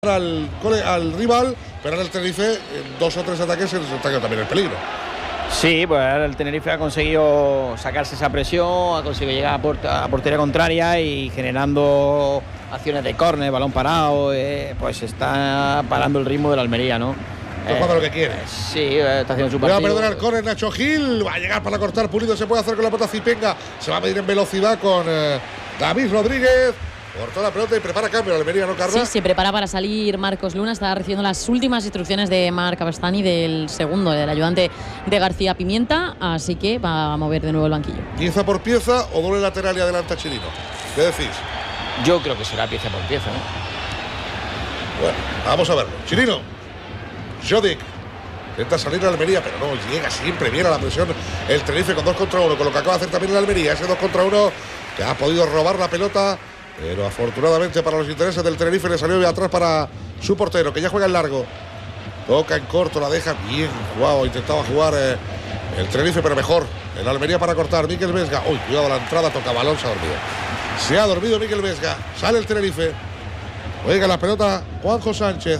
al rival, pero en el Tenerife, en 2 o 3 ataques, se les ataca también el peligro. Sí, pues ahora el Tenerife ha conseguido sacarse esa presión, ha conseguido llegar a portería contraria y generando acciones de córner, balón parado, pues está parando el ritmo de la Almería, ¿no? Está jugando lo que quiere. Sí, está haciendo su partido. Va a perder el córner Nacho Gil, va a llegar para cortar Pulido, se puede hacer con la pelota Zipenga, se va a medir en velocidad con David Rodríguez. Cortó la pelota y prepara cambio. La Almería, ¿no, Carla? Sí, se prepara para salir Marcos Luna. Está recibiendo las últimas instrucciones de Marc Abastani, del segundo, del ayudante de García Pimienta. Así que va a mover de nuevo el banquillo. ¿Pieza por pieza o doble lateral y adelanta Chirino? ¿Qué decís? Yo creo que será pieza por pieza, ¿no? Bueno, vamos a verlo. Chirino. Jodik. Intenta salir la Almería, pero no llega siempre bien a la presión. El Tenerife con 2 contra 1, con lo que acaba de hacer también la Almería. Ese 2 contra 1 que ha podido robar la pelota. Pero afortunadamente para los intereses del Tenerife le salió de atrás para su portero, que ya juega en largo. Toca en corto, la deja bien jugado. Intentaba jugar el Tenerife, pero mejor. El Almería para cortar. Miquel Vesga. Uy, cuidado la entrada, toca balón, se ha dormido. Se ha dormido Miquel Vesga. Sale el Tenerife. Juega la pelota Juanjo Sánchez.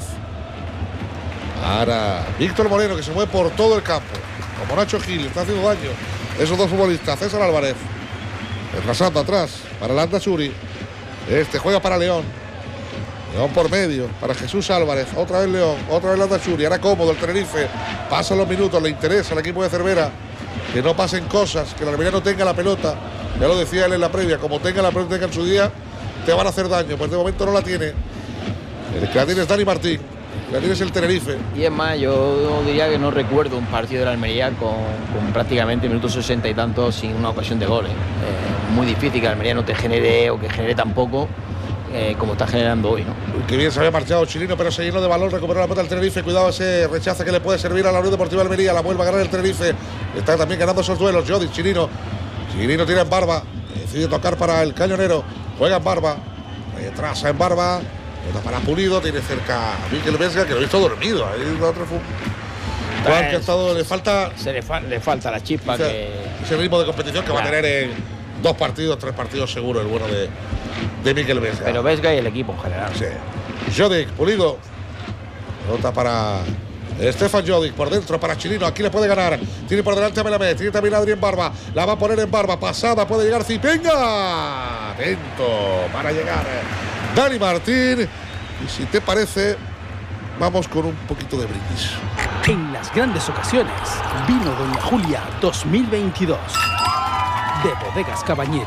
Ahora Víctor Moreno, que se mueve por todo el campo. Como Nacho Gil, está haciendo daño. Esos dos futbolistas. César Álvarez. Retrasando atrás para Landa Churi. Este juega para León. León por medio. Para Jesús Álvarez. Otra vez León. Otra vez Landa Churi. Ahora cómodo el Tenerife. Pasan los minutos. Le interesa al equipo de Cervera que no pasen cosas. Que la Almería no tenga la pelota. Ya lo decía él en la previa. Como tenga la pelota en su día, te van a hacer daño. Pues de momento no la tiene. El que la tiene es Dani Martín. La tiene es el Tenerife. Y es más, yo diría que no recuerdo un partido de la Almería con prácticamente minutos 60 y tantos sin una ocasión de gol. Muy difícil que la Almería no te genere o que genere tan poco como está generando hoy, ¿no? Que bien se había marchado Chirino, pero se llenó de balón, recuperó la pelota el Tenerife. Cuidado ese rechazo que le puede servir a la Unión Deportiva Almería. La vuelve a ganar el Tenerife. Está también ganando esos duelos. Jodik, Chirino. Chirino tira en Barba. Decide tocar para el Cañonero. Juega en Barba. Retrasa en Barba. Para Pulido, tiene cerca a Miquel Vesga, que lo he visto dormido. Ahí otro Juan, que ha estado, le falta la chispa, ese ritmo de competición que va a tener en 2 partidos, 3 partidos seguro el bueno de Miquel Vesga. Pero Vesga y el equipo en general. Sí. Jodik, Pulido. Pelota para Stefan Jodik, por dentro para Chirino. Aquí le puede ganar. Tiene por delante a Melamed. Tiene también a Adrián Barba. La va a poner en Barba. Pasada, puede llegar Zipenga. Atento para llegar Dani Martín. Y si te parece, vamos con un poquito de brindis. En las grandes ocasiones, vino Doña Julia 2022 de Bodegas Cabañero.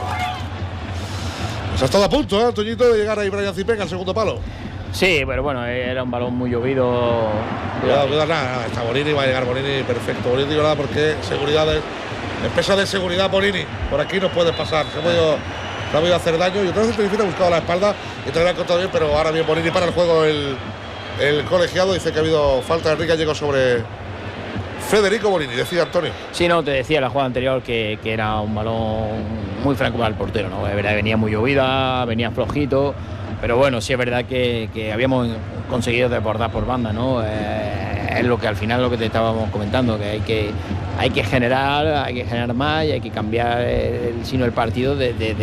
Pues ha estado a punto, Toñito, de llegar ahí Brian Zipenga al segundo palo. Sí, pero bueno, era un balón muy llovido. Cuidado, nada, está Bonini, va a llegar Bonini, perfecto. Bonini, digo nada, porque seguridad, empresa de seguridad Bonini, por aquí no puede pasar. Se ha podido hacer daño y otra vez el Tenerife ha buscado la espalda y te lo ha contado bien, pero ahora bien Bonini para el juego. El colegiado dice que ha habido falta de Enrique Gallego sobre Federico Bonini, decía Antonio. Sí, no, te decía la jugada anterior que era un balón muy franco para el portero, ¿no? Es verdad, venía muy llovida, venía flojito, pero bueno, sí es verdad que habíamos conseguido desbordar por banda, ¿no? Es lo que al final lo que te estábamos comentando, que hay que generar más y hay que cambiar el signo del partido desde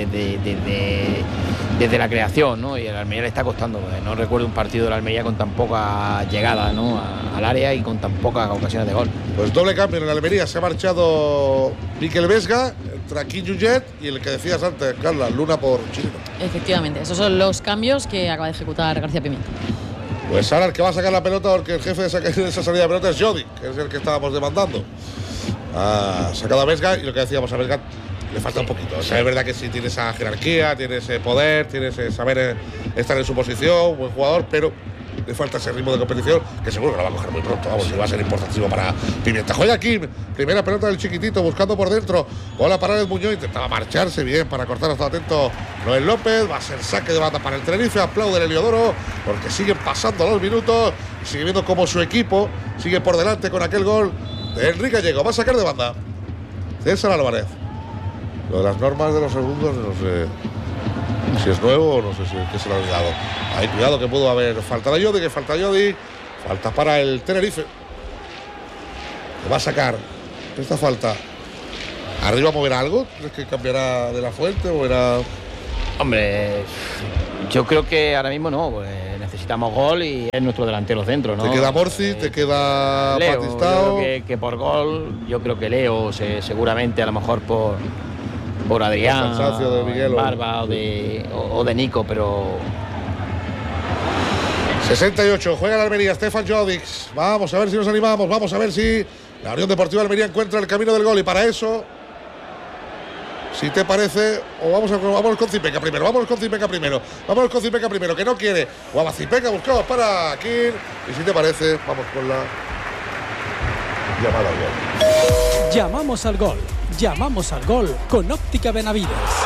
la creación, ¿no? Y el Almería le está costando. No recuerdo un partido de la Almería con tan poca llegada, ¿no? al área y con tan pocas ocasiones de gol. Pues doble cambio en la Almería. Se ha marchado Miquel Vesga, entra Quinjujet y el que decías antes, Carla, Luna por Chirino. Efectivamente, esos son los cambios que acaba de ejecutar García Pimienta. Pues ahora el que va a sacar la pelota, porque el jefe de esa salida de pelota es Jodik, que es el que estábamos demandando. Ha sacado a Vesga y lo que decíamos, a Vesga le falta un poquito. O sea, es verdad que sí tiene esa jerarquía, tiene ese poder, tiene ese saber estar en su posición, buen jugador, pero le falta ese ritmo de competición que seguro que lo va a coger muy pronto. Vamos, y va a ser importantísimo para Pimienta. Juega Kim, primera pelota del chiquitito, buscando por dentro. Bola para el Muñoz, intentaba marcharse bien para cortar. Hasta atento Noel López. Va a ser saque de banda para el Tenerife. Aplaude el Heliodoro porque siguen pasando los minutos y sigue viendo cómo su equipo sigue por delante con aquel gol de Enrique Gallego. Va a sacar de banda César Álvarez. Lo de las normas de los segundos, no sé si es nuevo o no sé si qué se lo ha olvidado. Hay cuidado que pudo haber falta de Jodik, que falta Jodik. Falta para el Tenerife. Le va a sacar esta falta. ¿Arriba moverá algo? ¿Crees que cambiará de la fuente? ¿Moverá? Hombre, yo creo que ahora mismo no. Pues necesitamos gol y es nuestro delantero centro, ¿no? Te queda Morci, te queda Leo. Batistao. Yo creo que por gol, yo creo que Leo, seguramente a lo mejor por Adrián, cansancio de Miguel Barba o de Nico, pero 68, juega la Almería, Stefan Jovic. Vamos a ver si nos animamos, vamos a ver si la Unión Deportiva Almería encuentra el camino del gol. Y para eso, si te parece, o vamos con Zipenka primero, vámonos con Zipenka primero, que no quiere. Guava Zipenka, buscamos para Kim. Y si te parece, vamos con la llamada al gol. Llamamos al gol con Óptica Benavides.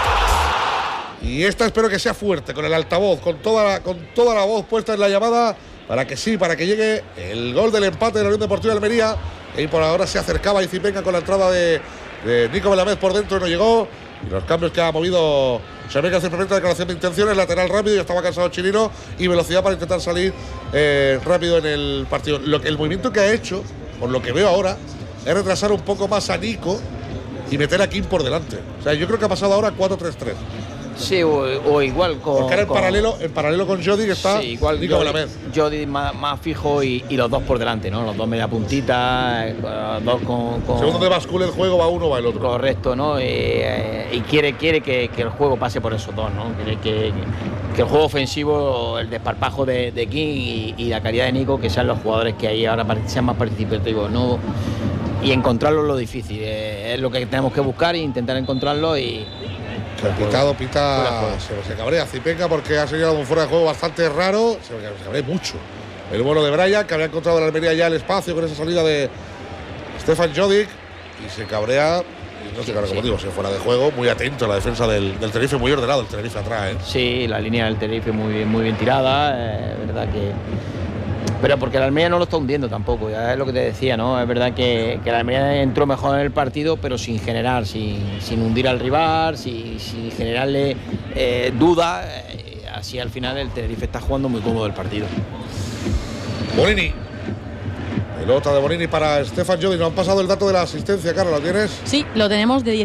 Y esta espero que sea fuerte, con el altavoz, con toda la voz puesta en la llamada, para que llegue el gol del empate de la Unión Deportiva de Almería. Y por ahora se acercaba Zipenka con la entrada de Nico Melamed por dentro, no llegó. Y los cambios que ha movido Xavier que hace perfecta declaración de intenciones, lateral rápido, ya estaba cansado Chirino, y velocidad para intentar salir rápido en el partido. El movimiento que ha hecho, por lo que veo ahora, es retrasar un poco más a Nico y meter a Kim por delante. O sea, yo creo que ha pasado ahora 4-3-3. sí, o igual con. Porque ahora en paralelo con Jody, que está sí, igual Nico Melamed. Jody más fijo y los dos por delante, ¿no? Los dos media puntita, los dos con Según donde bascule el juego, va uno, va el otro. Correcto, ¿no? Y quiere que el juego pase por esos dos, ¿no? Quiere que el juego ofensivo, el desparpajo de King y la calidad de Nico, que sean los jugadores que ahí ahora sean más participativos, ¿no? Y encontrarlo es lo difícil, es lo que tenemos que buscar e intentar encontrarlo y. El pitado se cabrea Zipenka porque ha señalado un fuera de juego bastante raro. Se cabrea mucho. El vuelo de Brian, que había encontrado en la Almería ya el espacio con esa salida de Stefan Jovic, y se cabrea. Y no se cabrea, como digo, se fuera de juego. Muy atento a la defensa del Tenerife, muy ordenado el Tenerife atrás, ¿eh? Sí, la línea del Tenerife muy bien tirada, es verdad que. Pero porque la Almería no lo está hundiendo tampoco, ya es lo que te decía, ¿no? Es verdad que la Almería entró mejor en el partido, pero sin generar, sin hundir al rival, sin generarle duda. Así al final el Tenerife está jugando muy cómodo el partido. Bonini. Pelota de Bonini para Stefan Jovic. Nos han pasado el dato de la asistencia, Carlos, ¿lo tienes? Sí, lo tenemos de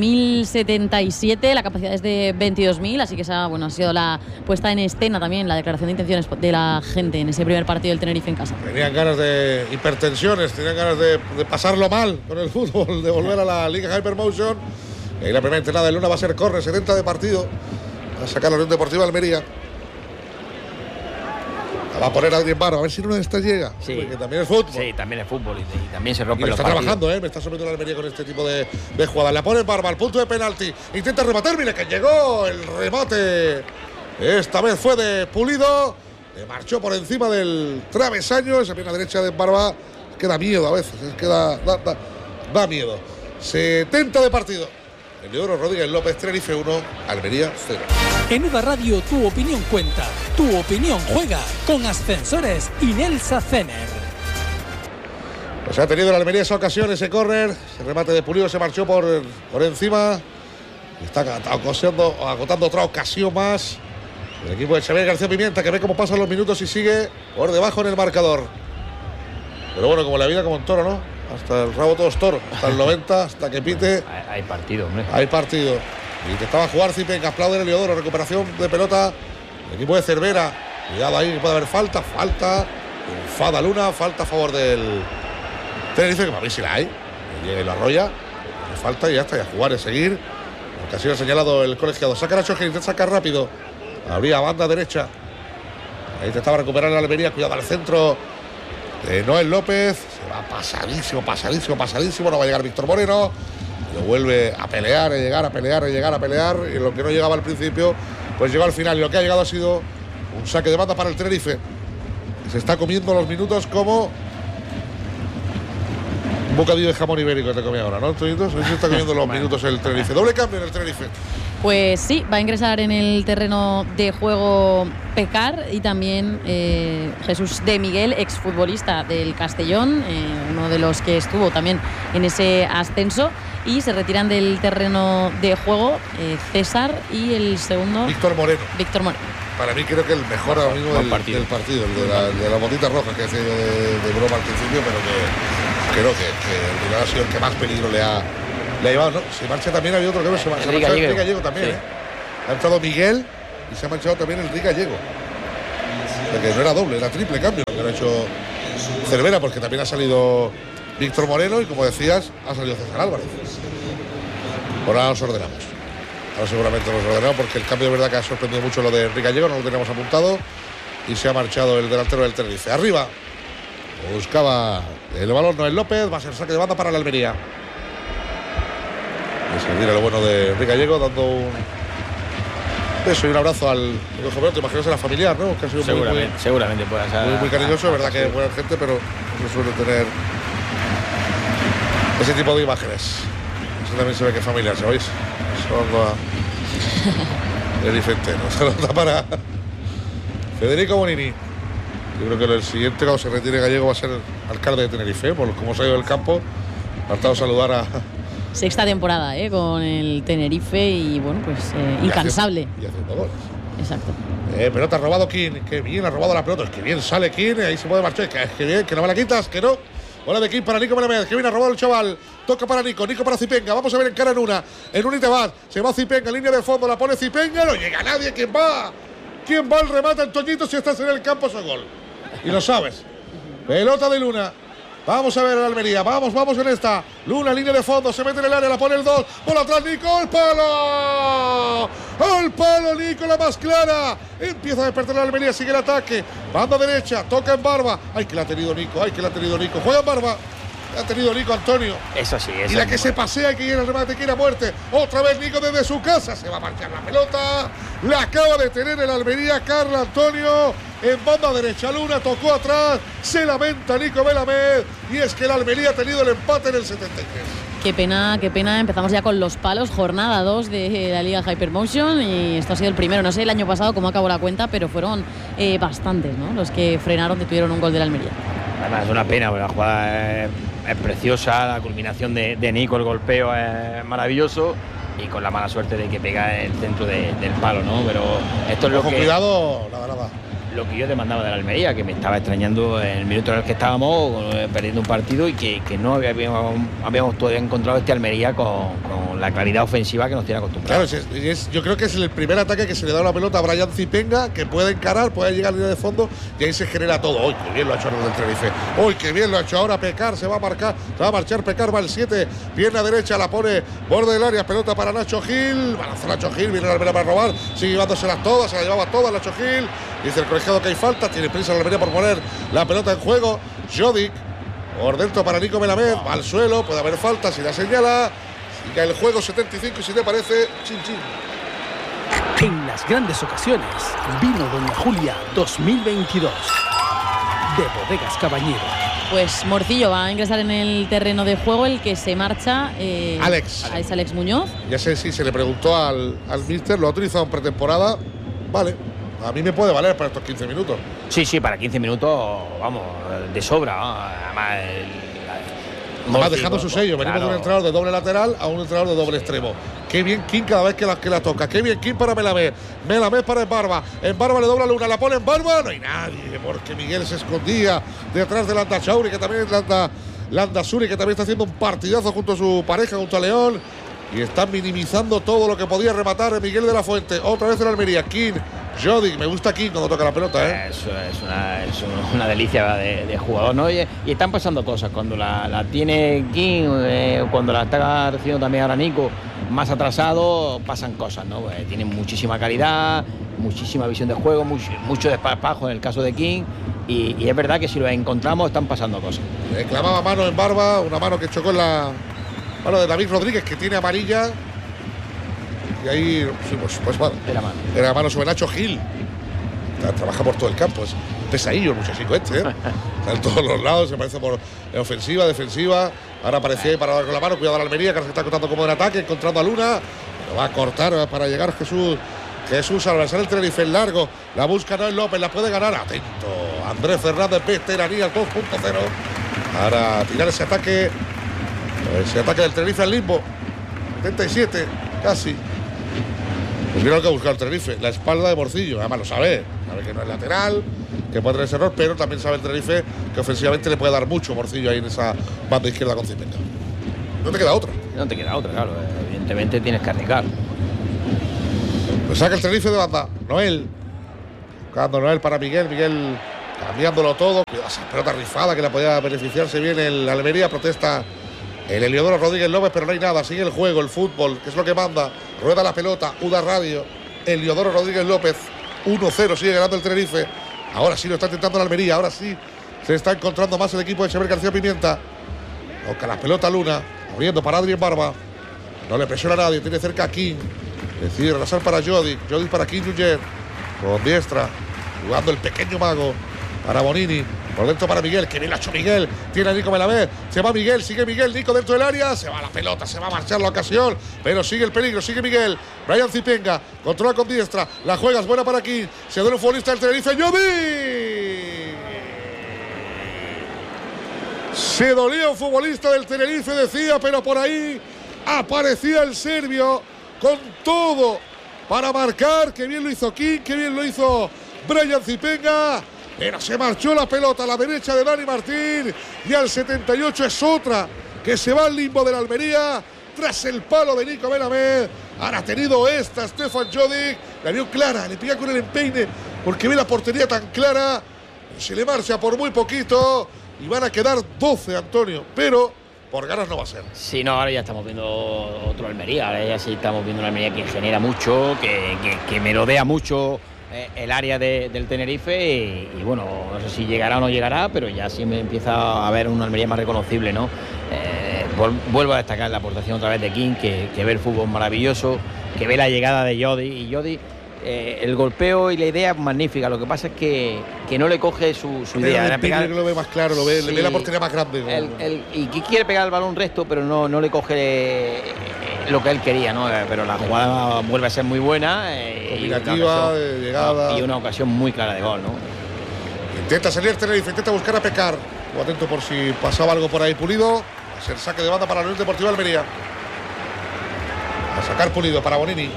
17.077, la capacidad es de 22.000, así que esa ha sido la puesta en escena también, la declaración de intenciones de la gente en ese primer partido del Tenerife en casa. Tenían ganas de hipertensiones, tenían ganas de pasarlo mal con el fútbol, de volver a la Liga Hypermotion. Y ahí la primera entrada de Luna va a ser córner, 70 de partido. Va a sacar la Unión Deportiva de Almería. Va a poner a Adrián Barba, a ver si no esta llega. Sí. Porque también es fútbol. Sí, también es fútbol y también se rompe Y los está partidos. trabajando, me está sometiendo la Almería con este tipo de jugadas. La pone Barba al punto de penalti. Intenta rematar, mira que llegó el remate. Esta vez fue de Pulido. Le marchó por encima del travesaño. Esa pierna derecha de Barba que da miedo a veces. Es que da miedo. 70 de partido. El de Oro Rodríguez López, Tenerife 1, Almería 0. En UDA Radio tu opinión cuenta, tu opinión juega con Ascensores Inelsa Cener. Pues ha tenido la Almería esa ocasión, ese córner, ese remate de Pulido se marchó por encima. Y está agotando otra ocasión más. El equipo de Xavier García Pimienta, que ve cómo pasan los minutos y sigue por debajo en el marcador. Pero bueno, como la vida como un toro, ¿no? Hasta el rabo todos toro, hasta el 90, hasta que pite. Hay partido, hombre. Hay partido. Intentaba jugar Zipenka, aplaude el Heliodoro, recuperación de pelota. El equipo de Cervera. Cuidado ahí, puede haber falta. Enfada Luna, falta a favor del Tenerife, que para mí sí la hay. Llega y lo arrolla. Falta y ya está, y a jugar y seguir. Ocasión ha señalado el colegiado. Saca a Choque, intenta sacar rápido. Abría banda derecha. Ahí intentaba recuperar la Almería. Cuidado al centro de Noel López. Se va pasadísimo. No va a llegar Víctor Moreno. Lo vuelve a pelear, a llegar. Y lo que no llegaba al principio, pues llegó al final. Y lo que ha llegado ha sido un saque de banda para el Tenerife. Se está comiendo los minutos como un bocadillo de jamón ibérico que te comía ahora, ¿no, Toñitos? Hoy se está comiendo los minutos el Tenerife. Doble cambio en el Tenerife. Pues sí, va a ingresar en el terreno de juego Pecar y también Jesús de Miguel, exfutbolista del Castellón, uno de los que estuvo también en ese ascenso. Y se retiran del terreno de juego César y el segundo… Víctor Moreno. Para mí creo que el mejor amigo del partido, el de la botita roja que hace de broma al principio, pero que creo que el Villar ha sido el que más peligro le ha llevado, ¿no? Se marcha también, había otro que se marcha el Gallego también, sí. Ha entrado Miguel y se ha marchado también el Gallego. que no era doble, era triple cambio que lo ha hecho Cervera, porque también ha salido Víctor Moreno y, como decías, ha salido César Álvarez. Ahora nos ordenamos. Ahora seguramente nos ordenamos, porque el cambio de verdad que ha sorprendido mucho lo de Enrique Gallego, no lo teníamos apuntado, y se ha marchado el delantero del Tenerife. Arriba buscaba el balón Noel López, va a ser saque de banda para la Almería. Y se mira lo bueno de Enrique Gallego, dando un beso y un abrazo al joven. Te imaginas, era familiar, ¿no? Que ha sido seguramente puede ser muy cariñoso, es verdad que es buena gente, pero no suele tener ese tipo de imágenes. Eso también se ve que es familiar, ¿sabéis? Son el Centeno. Se nota para Federico Bonini. Yo creo que el siguiente, cuando se retire Gallego, va a ser alcalde de Tenerife, por cómo se ha ido del campo. Faltado saludar a... Sexta temporada, con el Tenerife y, bueno, pues incansable. Y haciendo goles. Exacto. Pelota ha robado King. Qué bien ha robado la pelota. Es que bien sale King. Ahí se puede marchar. Que bien, que no me la quitas, que no. Bola de King para Nico Melamed. Que bien ha robado el chaval. Toca para Nico. Nico para Zipenga. Vamos a ver en cara en una. En un y te vas. Se va Zipenga. Línea de fondo. La pone Zipenga. No llega nadie. ¿Quién va? ¿Quién va al remate, Antoñito? Si estás en el campo, es gol. Y lo sabes. Pelota de Luna. Vamos a ver a Almería. Vamos en esta. Luna, línea de fondo. Se mete en el área. La pone el 2. Bola atrás, Nico. ¡El palo! ¡El palo, Nico! La más clara. Empieza a despertar la Almería. Sigue el ataque. Banda derecha. Toca en Barba. ¡Ay, que la ha tenido Nico! ¡Ay, que la ha tenido Nico! Juega en Barba. La ha tenido Nico, Antonio. Eso sí. Y la que se pasea y que llega el remate, que ir a muerte. Otra vez Nico desde su casa. Se va a marchar la pelota. La acaba de tener el Almería, Carla Antonio. En banda derecha, Luna tocó atrás. Se lamenta Nico Melamed. Y es que el Almería ha tenido el empate en el 73. Qué pena. Empezamos ya con los palos. Jornada 2 de la Liga Hypermotion. Y esto ha sido el primero. No sé el año pasado cómo acabó la cuenta, pero fueron bastantes, ¿no? Los que frenaron, detuvieron un gol del Almería. Además, es una pena, porque la jugada es preciosa. La culminación de Nico, el golpeo es maravilloso. Y con la mala suerte de que pega en el centro del palo, ¿no? Pero esto es lo que... cuidado, nada. Lo que yo demandaba de la Almería, que me estaba extrañando en el minuto en el que estábamos perdiendo un partido y que no habíamos todavía encontrado este Almería con la claridad ofensiva que nos tiene acostumbrados. Claro, yo creo que es el primer ataque que se le da la pelota a Brian Zipenga, que puede encarar, puede llegar a la línea de fondo y ahí se genera todo. ¡Uy, qué bien lo ha hecho ahora el Tenerife! ¡Uy, qué bien lo ha hecho ahora Pecar! Se va a marchar Pecar, va el 7, pierna derecha, la pone borde del área, pelota para Nacho Gil, balanza Nacho Gil, viene la Almería para robar, sigue llevándoselas todas, se la llevaba todas Nacho Gil. Dice el colegiado que hay falta, tiene prisa la Almería por poner la pelota en juego. Jodic, por dentro para Nico Melamed, va al suelo, puede haber falta si la señala. Sigue el juego 75 y si te parece, chin chin. En las grandes ocasiones, vino Doña Julia 2022 de Bodegas Cabañero. Pues Morcillo va a ingresar en el terreno de juego, el que se marcha. Alex. Es Alex Muñoz. Ya sé si se le preguntó al míster, lo ha utilizado en pretemporada. Vale. A mí me puede valer para estos 15 minutos. Sí, para 15 minutos, vamos, de sobra. Además, dejando su sello. Venimos de un entrenador de doble lateral a un entrenador de doble extremo. Qué bien King cada vez que la toca. Qué bien King para Melamed. Melamed para Embarba. Embarba le dobla Luna. La pone Embarba. No hay nadie, porque Miguel se escondía detrás de Landachauri, que también es Landasuri, que también está haciendo un partidazo junto a su pareja, junto a León. Y están minimizando todo lo que podía rematar Miguel de la Fuente. Otra vez en Almería. King, Jodic, me gusta King cuando toca la pelota, ¿eh? Eso es una delicia de jugador, ¿no? Y están pasando cosas. Cuando la tiene King, cuando la está recibiendo también ahora Nico, más atrasado, pasan cosas, ¿no? Tienen muchísima calidad, muchísima visión de juego, mucho desparpajo en el caso de King. Y es verdad que si lo encontramos, están pasando cosas. Clavaba mano en Barba, una mano que chocó en la mano de David Rodríguez, que tiene amarilla. Y ahí, sí, pues bueno, era mano sobre Nacho Gil. Trabaja por todo el campo, es pesadillo el muchachico este, Está en todos los lados, se parece por ofensiva, defensiva. Ahora aparecía ahí para dar con la mano, cuidado a la Almería, que se está cortando como en ataque, encontrando a Luna. Lo va a cortar para llegar Jesús al lanzar el Tenerife en largo. La busca Noel López, la puede ganar. Atento, Andrés Fernández, veteranía al 2.0. Ahora tirar ese ataque del Tenerife al limbo. 77, casi. Pues mira lo que ha buscado el Tenerife, la espalda de Morcillo. Además lo sabe que no es lateral, que puede tener ese error, pero también sabe el Tenerife que ofensivamente le puede dar mucho Morcillo ahí en esa banda izquierda con Zipenga. No te queda otra. No te queda otra, claro. Evidentemente tienes que arriesgar. Pues saca el Tenerife de banda. Noel Tocando Noel para Miguel. Miguel cambiándolo todo. Cuidado, esa pelota rifada que la podía beneficiarse bien el Almería. Protesta el Heliodoro Rodríguez López, pero no hay nada. Sigue el juego, el fútbol, que es lo que manda. Rueda la pelota, UDA Radio. Heliodoro Rodríguez López. 1-0, sigue ganando el Tenerife. Ahora sí lo está intentando el Almería. Ahora sí se está encontrando más el equipo de Xavier García Pimienta. Toca la pelota Luna. Abriendo para Adrien Barba. No le presiona a nadie. Tiene cerca a King. Decide regresar para Jodic. Jodic para King Junger. Con diestra. Jugando el pequeño mago. Para Bonini. Por dentro para Miguel. Que bien lo ha hecho Miguel. Tiene a Nico Melamed. Se va Miguel. Sigue Miguel. Nico dentro del área. Se va la pelota. Se va a marchar la ocasión. Pero sigue el peligro. Sigue Miguel. Brian Zipenga. Controla con diestra. La juega. Es buena para King. Se duele un futbolista del Tenerife. Jodic. Se dolía un futbolista del Tenerife, decía, pero por ahí aparecía el serbio con todo para marcar. Que bien lo hizo King, que bien lo hizo Brian Zipenga. Pero se marchó la pelota a la derecha de Dani Martín. Y al 78 es otra que se va al limbo de la Almería tras el palo de Nico Melamed. Ahora ha tenido esta Stefan Jodic. La vio clara, le pilla con el empeine porque ve la portería tan clara. Se le marcha por muy poquito. Y van a quedar 12, Antonio, pero por ganas no va a ser. Sí, no, ahora ya estamos viendo otro Almería. Ahora ya sí estamos viendo una Almería que genera mucho, que merodea mucho el área del Tenerife. Y bueno, no sé si llegará o no llegará, pero ya sí me empieza a haber una Almería más reconocible, ¿no? Vuelvo a destacar la aportación otra vez de King, que ve el fútbol maravilloso, que ve la llegada de Jodic. Y Jodic, el golpeo y la idea es magnífica. Lo que pasa es que no le coge su idea. El pegar, lo ve más claro, lo ve, sí, le ve la portería más grande. Y que quiere pegar el balón recto, pero no le coge lo que él quería, ¿no? Pero la jugada vuelve a ser muy buena. Combinativa, llegada. Y una ocasión muy clara de gol, ¿no? Intenta salir el Tenerife, intenta buscar a Pecar. Atento por si pasaba algo por ahí. Pulido. Va a ser saque de banda para la Unión Deportiva Almería. A sacar Pulido para Bonini.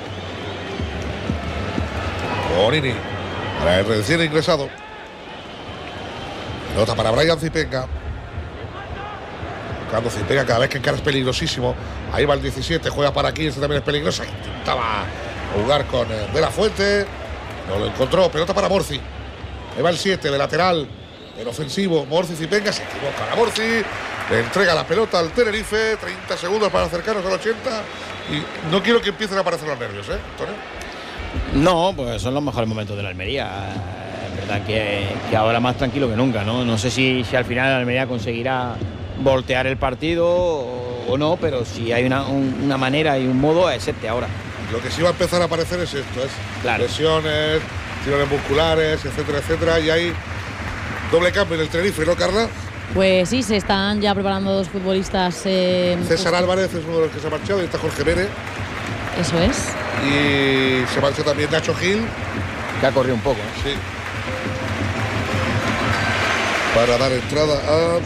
Bonini, para el recién ingresado. Pelota para Brian Zipenga. Buscando Zipenga cada vez que encara es peligrosísimo. Ahí va el 17, juega para aquí, este también es peligroso. Intentaba jugar con De La Fuente. No lo encontró, pelota para Morci. Ahí va el 7 de lateral, el ofensivo. Morci Zipenga, se equivoca a Morci. Le entrega la pelota al Tenerife. 30 segundos para acercarnos al 80. Y no quiero que empiecen a aparecer los nervios, Antonio. No, pues son los mejores momentos de la Almería. Es verdad que ahora más tranquilo que nunca, ¿no? No sé si al final la Almería conseguirá voltear el partido o no, pero si hay una manera y un modo es este ahora. Lo que sí va a empezar a aparecer es esto, claro. Lesiones, tirones musculares, etcétera, etcétera. Y hay doble cambio en el Tenerife, ¿no, Carla? Pues sí, se están ya preparando dos futbolistas. César Álvarez es uno de los que se ha marchado y está Jorge Pérez. Eso es. Y se marchó también Nacho Gil, que ha corrido un poco, sí, para dar entrada a,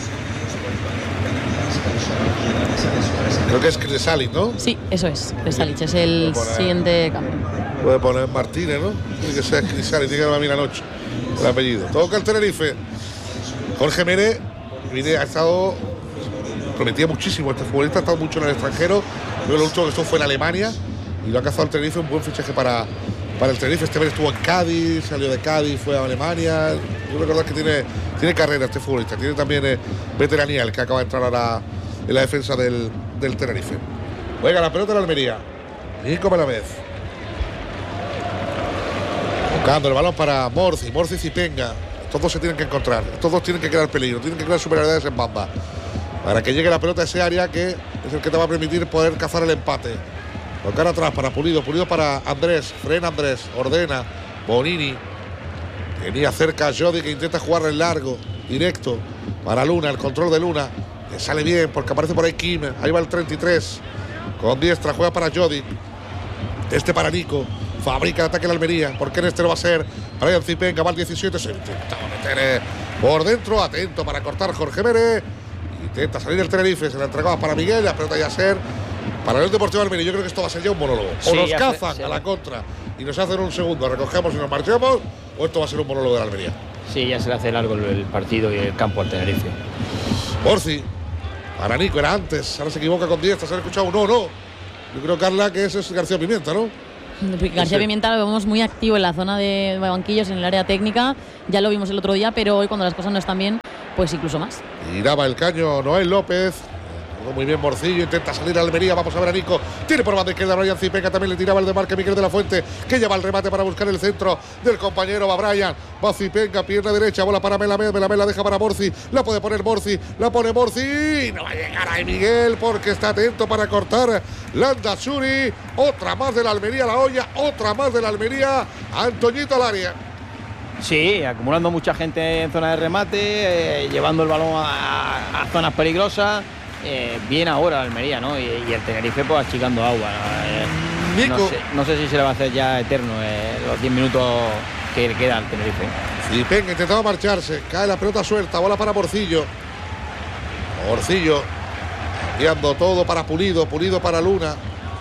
creo que es Crisalic, ¿no? Sí, eso es. Crisalic es el siguiente cambio. Puede poner Martínez, ¿no? Tiene que ser Crisalic, tiene que dar a mí la noche el apellido. Toca el Tenerife. Jorge Mere ha estado, prometía muchísimo este futbolista, ha estado mucho en el extranjero. Yo lo último que estuvo fue en Alemania y lo ha cazado el Tenerife, un buen fichaje para el Tenerife. Este mes estuvo en Cádiz, salió de Cádiz, fue a Alemania. Yo recordar que tiene carrera este futbolista, tiene también veteranía, el que acaba de entrar ahora en la defensa del Tenerife. Juega la pelota en la Almería. Nico Melamed. Buscando el balón para Morci y Zipenga. Estos dos se tienen que encontrar, estos dos tienen que crear peligro, tienen que crear superioridades en banda para que llegue la pelota a ese área que es el que te va a permitir poder cazar el empate. Tocar atrás para Pulido para Andrés, frena Andrés, ordena Bonini. Tenía cerca a Jodic que intenta jugar en largo, directo para Luna, el control de Luna. Le sale bien porque aparece por ahí Kim, ahí va el 33. Con diestra juega para Jodic. Este para Nico. Fabrica el ataque en la Almería. ¿Por qué en este no va a ser? Brian Zipenga va al 17. Se intentaba meter por dentro. Atento para cortar Jorge Mere. Intenta salir el Tenerife. Se la entregaba para Miguel. La pelota ya a ser para el Deportivo Almería. Yo creo que esto va a ser ya un monólogo. O nos cazan a la contra y nos hacen un segundo. Recogemos y nos marchamos. O esto va a ser un monólogo de la Almería. Sí, ya se le hace largo el partido y el campo al Tenerife. Morci. Para Nico era antes. Ahora se equivoca con diestra. Se ha escuchado un no. Yo creo, Carla, que ese es García Pimienta, ¿no? García Pimienta lo vemos muy activo en la zona de banquillos, en el área técnica. Ya lo vimos el otro día, pero hoy cuando las cosas no están bien, pues incluso más. Giraba el caño Noel López. Muy bien Morcillo, intenta salir a Almería. Vamos a ver a Nico. Tiene por banda izquierda Brian Zipenga. También le tiraba el de marca Miguel de la Fuente, que lleva el remate para buscar el centro del compañero. Va Brian, va Zipenga, pierna derecha, bola para Melamed. Melamed la deja para Morci. La puede poner Morci, la pone Morci. No va a llegar ahí Miguel porque está atento para cortar Landazuri. Otra más de la Almería, la olla. Otra más de la Almería. Antoñito al área. Sí, acumulando mucha gente en zona de remate, llevando el balón a zonas peligrosas. Bien ahora Almería, ¿no? Y el Tenerife pues achicando agua. No sé si se le va a hacer ya eterno los 10 minutos que le queda al Tenerife. Zipenga intentaba marcharse, cae la pelota suelta, bola para Morcillo. Morcillo guiando todo para Pulido, Pulido para Luna.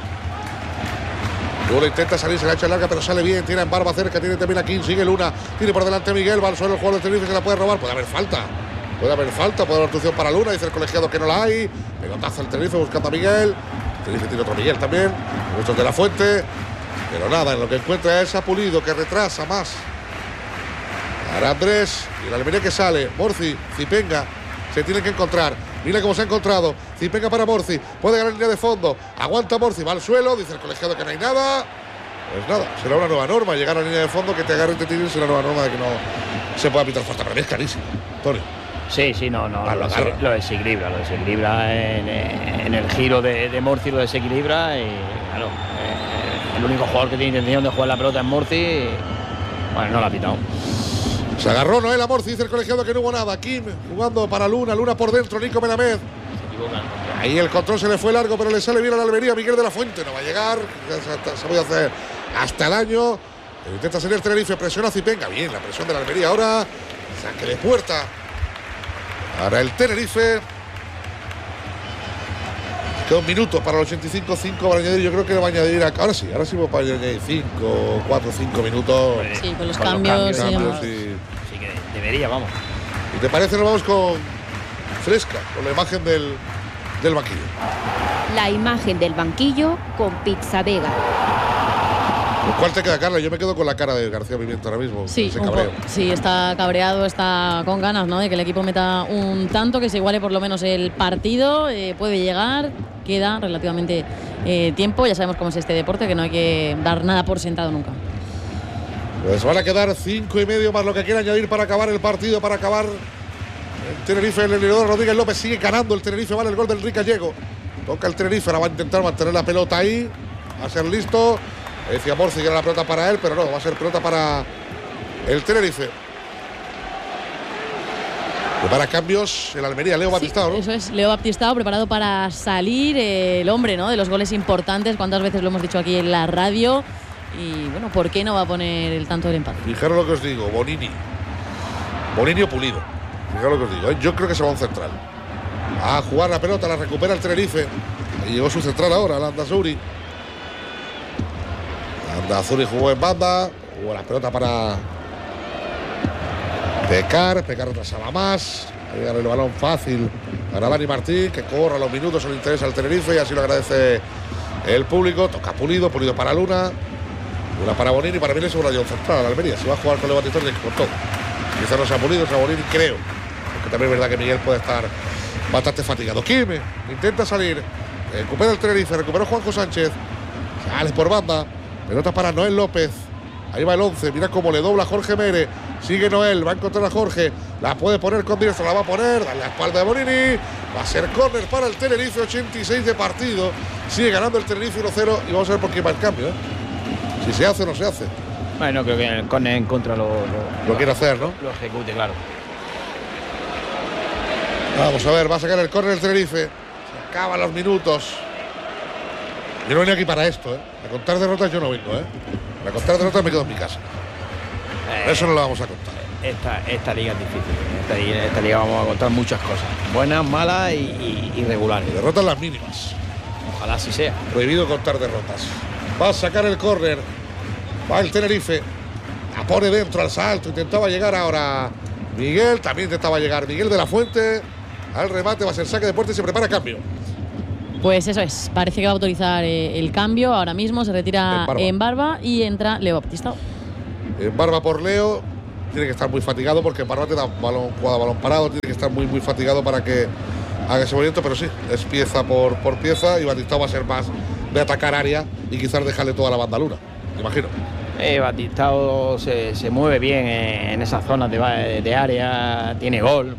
Luna intenta salir, se la echa larga, pero sale bien. Tiene en barba cerca, tiene también a King, sigue Luna. Tiene por delante Miguel, va al suelo el jugador del Tenerife, se la puede robar. Puede haber falta, puede haber obstrucción para Luna. Dice el colegiado que no la hay. Pelotazo al Tenerife buscando a Miguel. El Tenerife tiene otro Miguel también. Gustos de la Fuente. Pero nada, en lo que encuentra es a Pulido, que retrasa más. Para Andrés. Y la Almería que sale. Morci, Zipenga. Se tienen que encontrar. Mira cómo se ha encontrado. Zipenga para Morci. Puede ganar línea de fondo. Aguanta Morci. Va al suelo. Dice el colegiado que no hay nada. Pues nada, será una nueva norma. Llegar a la línea de fondo, que te agarre y te tire, será una nueva norma de que no se pueda pitar falta. Para mí es carísimo, Tony. Sí, no, lo desequilibra en el giro de Morci, lo desequilibra y claro, el único jugador que tiene intención de jugar la pelota es Morci. Bueno, no la ha pitado. Se agarró Noel a Morci, dice el colegiado que no hubo nada. Kim jugando para Luna, Luna por dentro, Nico Melamed. Ahí el control se le fue largo, pero le sale bien a la Almería. Miguel de la Fuente no va a llegar, se puede hacer hasta el año. Intenta salir el Tenerife, presiona a Zipenga. Bien, la presión de la Almería ahora. Saque de puerta para el Tenerife. Queda un minuto para los 85-5 para añadir. Yo creo que le va a añadir ahora sí va a añadir 4 o 5 minutos. Sí, con los cambios. Sí que debería, vamos. ¿Y te parece? Nos vamos con Fresca, con la imagen del banquillo. La imagen del banquillo con Pizza Vega. ¿Cuál te queda, Carla? Yo me quedo con la cara de García Pimienta ahora mismo. Sí, sí, está cabreado, está con ganas, ¿no?, de que el equipo meta un tanto, que se iguale por lo menos el partido. Puede llegar, queda relativamente tiempo. Ya sabemos cómo es este deporte, que no hay que dar nada por sentado nunca. Pues van a quedar 5 y medio más lo que quiera añadir para acabar el partido, para acabar el Tenerife. El Leonardo Rodríguez López sigue ganando el Tenerife, vale el gol del Enrique Gallego. Toca el Tenerife, ahora va a intentar mantener la pelota ahí, va a ser listo. Decía Morci que era la pelota para él, pero no, va a ser pelota para el Tenerife. Prepara cambios el Almería, Leo Baptistao, ¿no? Eso es, Leo Baptistao preparado para salir, el hombre, ¿no?, de los goles importantes. Cuántas veces lo hemos dicho aquí en la radio. Y bueno, ¿por qué no va a poner el tanto del empate? Fijaros lo que os digo, Bonini o Pulido. Fijaros lo que os digo, yo creo que se va a un central. A jugar la pelota, la recupera el Tenerife. Ahí llegó su central ahora, Landazuri. Landazuri jugó en banda, jugó la pelota para Pecar retrasaba más. Ahí gana el balón fácil para Dani Martín, que corra los minutos, le interesa al Tenerife y así lo agradece el público. Toca Pulido para Luna. Una para Bonini, para mí le sobra ya un central a la Almería. Si va a jugar con Leo Baptistao, con todo. Quizás no sea Pulido, sea Bonini, creo. Porque también es verdad que Miguel puede estar bastante fatigado. Quime intenta salir, recupera el Tenerife, recuperó Juanjo Sánchez. Sale por banda, pelota para Noel López. Ahí va el 11, mira cómo le dobla Jorge Mere. Sigue Noel, va a encontrar a Jorge. La puede poner con diestro, la va a poner. Da la espalda de Bonini. Va a ser córner para el Tenerife, 86 de partido. Sigue ganando el Tenerife 1-0 y vamos a ver por qué va el cambio, Si se hace o no se hace. Bueno, creo que el córner en contra lo quiere hacer, ¿no? Lo ejecute, claro. Vamos a ver, va a sacar el córner el Tenerife. Se acaban los minutos. Yo no venía aquí para esto, A contar derrotas yo no vengo, Para contar derrotas me quedo en mi casa. Eso no lo vamos a contar. Esta liga es difícil. Esta liga vamos a contar muchas cosas. Buenas, malas y regulares. Y derrotas las mínimas. Ojalá así sea. Prohibido contar derrotas. Va a sacar el córner. Va el Tenerife. La pone dentro al salto. Intentaba llegar ahora Miguel. También intentaba llegar Miguel de la Fuente. Al remate va a ser saque de puerta y se prepara cambio. Pues eso es, parece que va a autorizar el cambio ahora mismo, se retira en Barba y entra Leo Baptistao. En Barba por Leo, tiene que estar muy fatigado porque en Barba te da balón parado, tiene que estar muy fatigado para que haga ese movimiento, pero sí, es pieza por pieza y Baptistao va a ser más de atacar área y quizás dejarle toda la banda luna, me imagino. Baptistao se mueve bien en esas zonas de área, tiene gol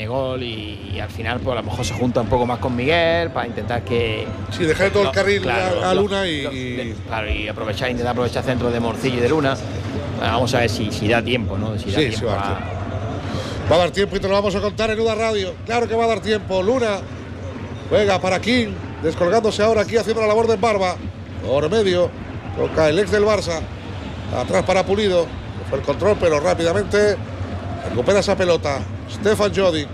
y al final pues a lo mejor se junta un poco más con Miguel para intentar que... Sí, dejarle todo el carril claro, a Luna y intentar aprovechar centros de Morcillo y de Luna. Bueno, vamos a ver si da tiempo, ¿no? Si da tiempo sí va a dar tiempo y te lo vamos a contar en UDA Radio. Claro que va a dar tiempo. Luna juega para King, descolgándose ahora aquí haciendo la labor de Barba. Por medio, toca el ex del Barça. Atrás para Pulido. Fue el control, pero rápidamente recupera esa pelota. Stefan Jodik.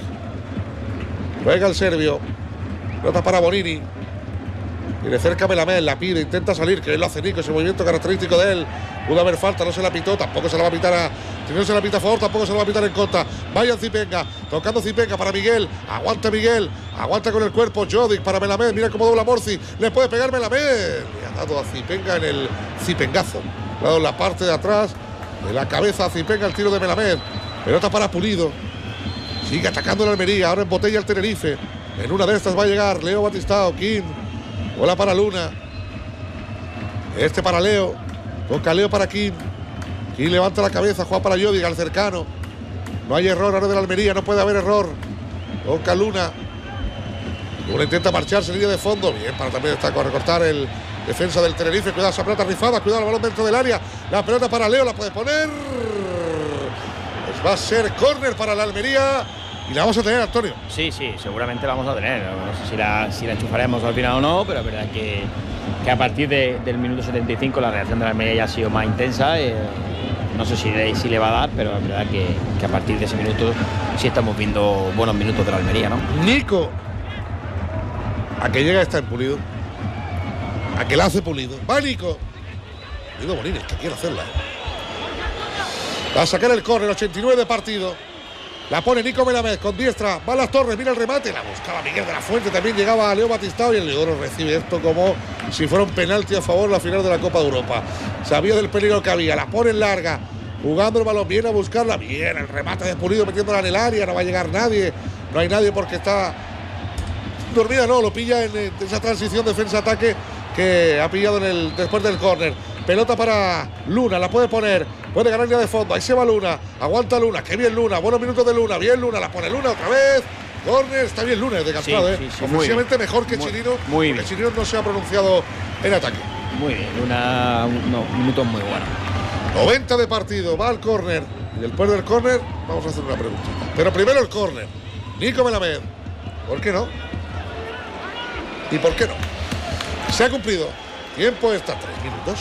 Juega el serbio. Pelota para Bonini. Viene cerca Melamed, la pide, intenta salir, que él lo hace Nico, ese movimiento característico de él. Pudo haber falta, no se la pitó, tampoco se la va a pitar si no se la pita a favor, tampoco se la va a pitar en contra. Vaya Zipenga, tocando Zipenga para Miguel, aguanta con el cuerpo, Jodik para Melamed, mira cómo dobla Morci, le puede pegar Melamed, le ha dado a Zipenga en el Zipengazo, le ha dado en la parte de atrás, de la cabeza a Zipenga el tiro de Melamed, pelota para Pulido, sigue atacando el Almería, ahora embotella el Tenerife, en una de estas va a llegar Leo Baptistao, King. Bola para Luna. Este para Leo. Toca Leo para Kim. Kim levanta la cabeza. Juega para Jodik al cercano. No hay error ahora de la Almería. No puede haber error. Toca Luna. Luna intenta marcharse. Línea de fondo. Bien para también recortar el defensa del Tenerife. Cuidado esa pelota rifada. Cuidado el balón dentro del área. La pelota para Leo. La puede poner. Pues va a ser córner para la Almería. Y la vamos a tener, Antonio. Sí, seguramente la vamos a tener. No sé si la enchufaremos al final o no, pero es verdad que a partir del minuto 75 la reacción de la Almería ya ha sido más intensa. No sé si le va a dar, pero es verdad que a partir de ese minuto sí estamos viendo buenos minutos de la Almería, ¿no? Nico, a que llega está en Pulido. A que la hace Pulido. Va Nico. Pulido Bonini, que quiere hacerla. Va a sacar el córner, 89 de partido. La pone Nico Melamed con diestra, va a las Torres, mira el remate, la buscaba Miguel de la Fuente, también llegaba a Leo Baptistao y el Leodoro recibe esto como si fuera un penalti a favor en la final de la Copa de Europa. Sabía del peligro que había, la pone en larga, jugando el balón, viene a buscarla, bien, el remate de Pulido metiéndola en el área, no va a llegar nadie, no hay nadie porque está dormida, no, lo pilla en esa transición defensa-ataque que ha pillado después del córner. Pelota para Luna, la puede poner, puede ganar línea de fondo, ahí se va Luna, aguanta Luna, qué bien Luna, buenos minutos de Luna, bien Luna, la pone Luna otra vez, córner, está bien Luna, desgastado, ofensivamente mejor que Chirino, muy porque Chirino no se ha pronunciado en ataque. Muy bien, Luna, minutos muy buenos. 90 de partido, va al córner, y después del córner vamos a hacer una preguntita, pero primero el córner, Nico Melamed, ¿por qué no? ¿Y por qué no? Se ha cumplido. Tiempo está 3 minutos.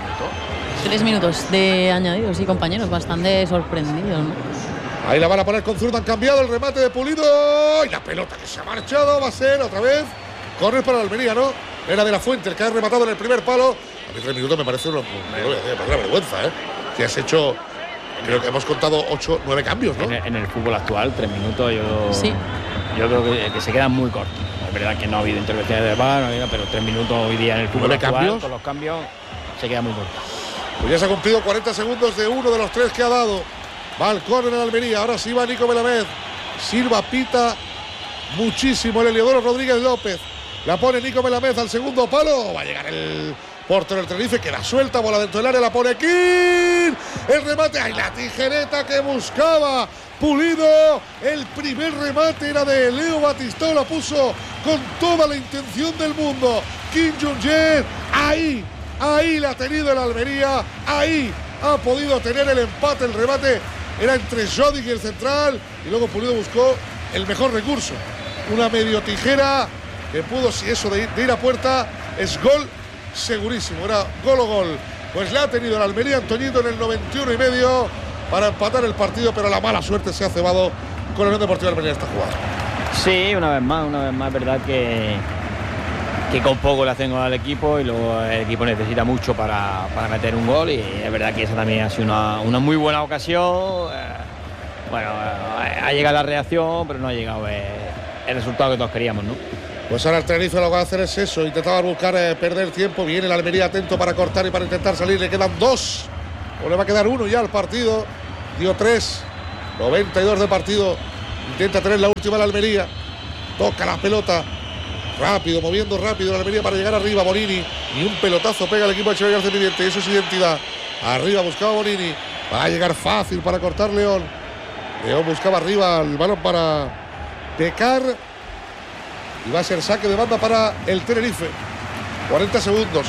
3 minutos de añadidos, sí, compañeros, bastante sorprendidos, ¿no? Ahí la van a poner con zurda, han cambiado el remate de Pulido y la pelota que se ha marchado va a ser otra vez córner para la Almería, ¿no? Era de la Fuente el que ha rematado en el primer palo. A mí 3 minutos me parece una vergüenza, ¿eh? Que has hecho, creo que hemos contado 8, 9 cambios, ¿no? En el fútbol actual, 3 minutos yo creo que se quedan muy cortos. Es verdad que no ha habido intervenciones de VAR, pero 3 minutos hoy día en el fútbol actual, cambios, con los cambios, se queda muy corto. Pues ya se ha cumplido 40 segundos de uno de los 3 que ha dado. Va al córner en Almería, ahora sí va Nico Melamed. Silva pita muchísimo el Heliodoro Rodríguez López. La pone Nico Melamed al segundo palo. Va a llegar el portero del Tenerife, que la suelta, bola dentro del área, la pone aquí. El remate, ¡ay, la tijereta que buscaba Pulido! El primer remate era de Leo Baptistao, la puso con toda la intención del mundo. Kim Jong-jae, ahí la ha tenido el Almería, ahí ha podido tener el empate, el remate era entre Jodik y el central, y luego Pulido buscó el mejor recurso, una medio tijera que pudo, si eso de ir a puerta, es gol segurísimo, era gol o gol. Pues la ha tenido el Almería, Antoñito, en el 91,5 para empatar el partido, pero la mala suerte se ha cebado con el Unión Deportiva Almería esta jugada. Sí, una vez más, verdad que con poco le hacen gol al equipo y luego el equipo necesita mucho para meter un gol, y es verdad que esa también ha sido una muy buena ocasión. Ha llegado la reacción, pero no ha llegado el resultado que todos queríamos, ¿no? Pues ahora el Tenerife lo que va a hacer es eso, intentaba buscar perder tiempo. Viene el Almería atento para cortar y para intentar salir. Le quedan 2, o le va a quedar 1 ya al partido. Dio 3, 92 de partido. Intenta tener la última el Almería. Toca la pelota rápido, moviendo rápido la Almería para llegar arriba. Bonini, y un pelotazo pega el equipo de Xavi García Pimienta, y eso es identidad. Arriba buscaba Bonini, va a llegar fácil para cortar León. León buscaba arriba el balón para Pecar, y va a ser saque de banda para el Tenerife. 40 segundos.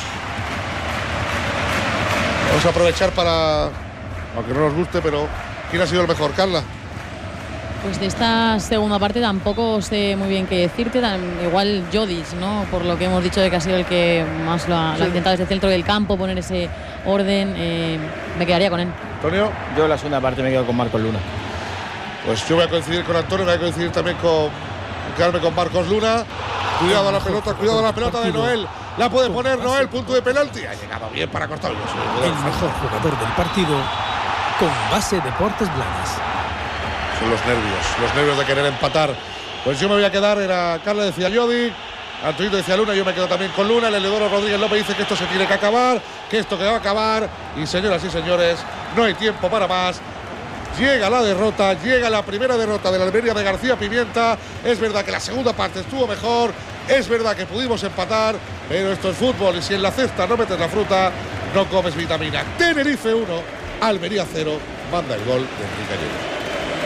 Vamos a aprovechar para, aunque no nos guste, pero ¿quién ha sido el mejor, Carla? Pues de esta segunda parte tampoco sé muy bien qué decirte. Igual Jodic, ¿no? Por lo que hemos dicho de que ha sido el que más lo ha intentado desde el centro del campo, poner ese orden. Me quedaría con él. Antonio. Yo en la segunda parte me quedo con Marcos Luna. Pues yo voy a coincidir con Antonio, voy a coincidir también quedarme con Marcos Luna. Cuidado a la pelota de Noel. La puede poner Noel, punto de penalti. Ha llegado bien para cortar. El mejor jugador del partido con Base Deportes Blanes. Son los nervios de querer empatar. Pues yo me voy a quedar, Carla decía Jodic, Antonio decía Luna, yo me quedo también con Luna. El Eleodoro Rodríguez López dice que esto se tiene que acabar, que esto que va a acabar. Y señoras y señores, no hay tiempo para más. Llega la derrota, llega la primera derrota de la Almería de García Pimienta. Es verdad que la segunda parte estuvo mejor, es verdad que pudimos empatar, pero esto es fútbol y si en la cesta no metes la fruta, no comes vitamina. Tenerife 1, Almería 0, manda el gol de Enrique Gallego.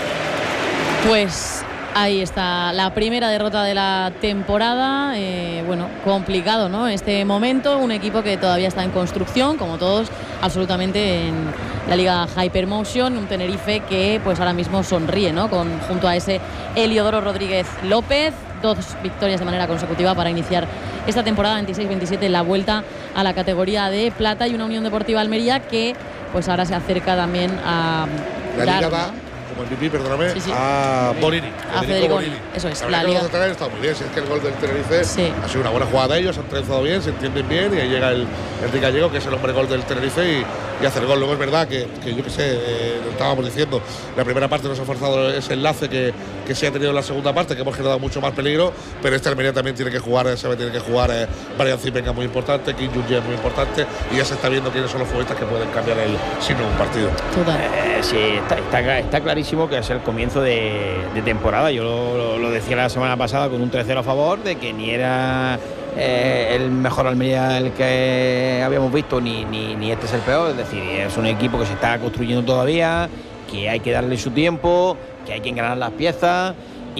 Pues ahí está la primera derrota de la temporada. Bueno, complicado, ¿no? Este momento, un equipo que todavía está en construcción, como todos, absolutamente en la Liga Hypermotion. Un Tenerife que pues ahora mismo sonríe, ¿no? Junto a ese Eliodoro Rodríguez López. 2 victorias de manera consecutiva para iniciar esta temporada 26-27 en la vuelta a la categoría de plata, y una Unión Deportiva Almería que pues ahora se acerca también a la Liga va, como el MVP, perdóname, sí. A Bonini. A Federico Bonini. Eso es, la Liga. Está muy bien, si es que el gol del Tenerife ha sido una buena jugada de ellos, han trenzado bien, se entienden bien, y ahí llega el Enrique Gallego, que es el hombre gol del Tenerife, y hace el gol. Luego es verdad que yo que sé, lo estábamos diciendo, la primera parte nos ha forzado ese enlace que se ha tenido en la segunda parte, que hemos generado mucho más peligro, pero este Almería también tiene que jugar, Brian Zipenga muy importante, Kim Jung-jae muy importante, y ya se está viendo quiénes son los futbolistas que pueden cambiar el signo de un partido. Sí, está clarísimo que es el comienzo de temporada. Yo lo decía la semana pasada con un 3-0 a favor, de que ni era el mejor Almería el que habíamos visto, ni este es el peor. Es decir, es un equipo que se está construyendo todavía, que hay que darle su tiempo, que hay que engranar las piezas,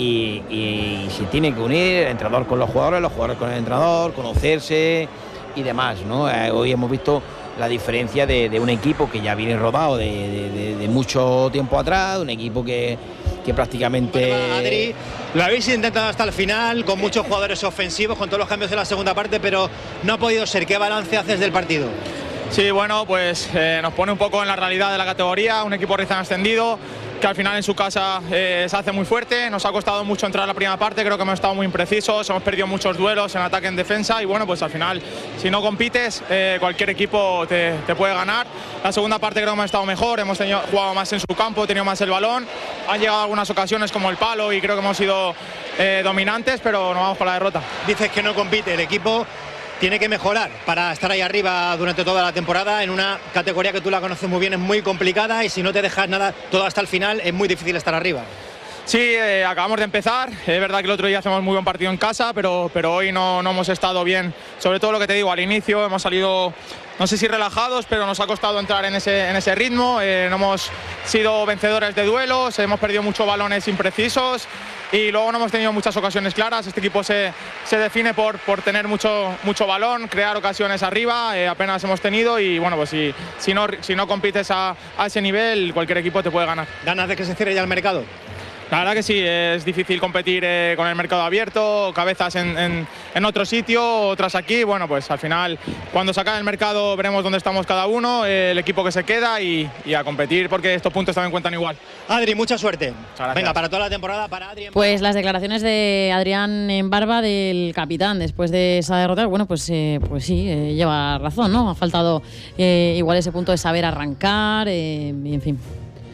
y se tiene que unir el entrenador con los jugadores con el entrenador, conocerse y demás, ¿no? Hoy hemos visto la diferencia de un equipo que ya viene rodado de mucho tiempo atrás, un equipo que prácticamente... Bueno, Adri, lo habéis intentado hasta el final, con muchos jugadores ofensivos, con todos los cambios de la segunda parte, pero no ha podido ser. ¿Qué balance haces del partido? Sí, bueno, pues nos pone un poco en la realidad de la categoría, un equipo recién ascendido, que al final en su casa se hace muy fuerte. Nos ha costado mucho entrar a la primera parte, creo que hemos estado muy imprecisos, hemos perdido muchos duelos en ataque, en defensa, y bueno, pues al final, si no compites, cualquier equipo te puede ganar. La segunda parte creo que hemos estado mejor, hemos jugado más en su campo, tenido más el balón, han llegado algunas ocasiones como el palo y creo que hemos sido dominantes, pero no vamos por la derrota. Dices que no compite, el equipo tiene que mejorar para estar ahí arriba durante toda la temporada, en una categoría que tú la conoces muy bien, es muy complicada, y si no te dejas nada todo hasta el final es muy difícil estar arriba. Sí, acabamos de empezar, es verdad que el otro día hacemos muy buen partido en casa, pero hoy no hemos estado bien, sobre todo lo que te digo, al inicio hemos salido, no sé si relajados, pero nos ha costado entrar en ese ritmo, no hemos sido vencedores de duelos, hemos perdido muchos balones imprecisos, y luego no hemos tenido muchas ocasiones claras. Este equipo se define por tener mucho balón, crear ocasiones arriba, apenas hemos tenido, y bueno, pues si no compites a ese nivel, cualquier equipo te puede ganar. ¿Ganas de que se cierre ya el mercado? La verdad que sí, es difícil competir con el mercado abierto, cabezas en otro sitio, otras aquí. Bueno, pues al final, cuando se acabe el mercado, veremos dónde estamos cada uno, el equipo que se queda, y a competir, porque estos puntos también cuentan igual. Adri, mucha suerte. Venga, para toda la temporada, para Adri. Pues las declaraciones de Adrián en Barba, del capitán, después de esa derrota, bueno, pues sí, lleva razón, ¿no? Ha faltado igual ese punto de saber arrancar, y en fin.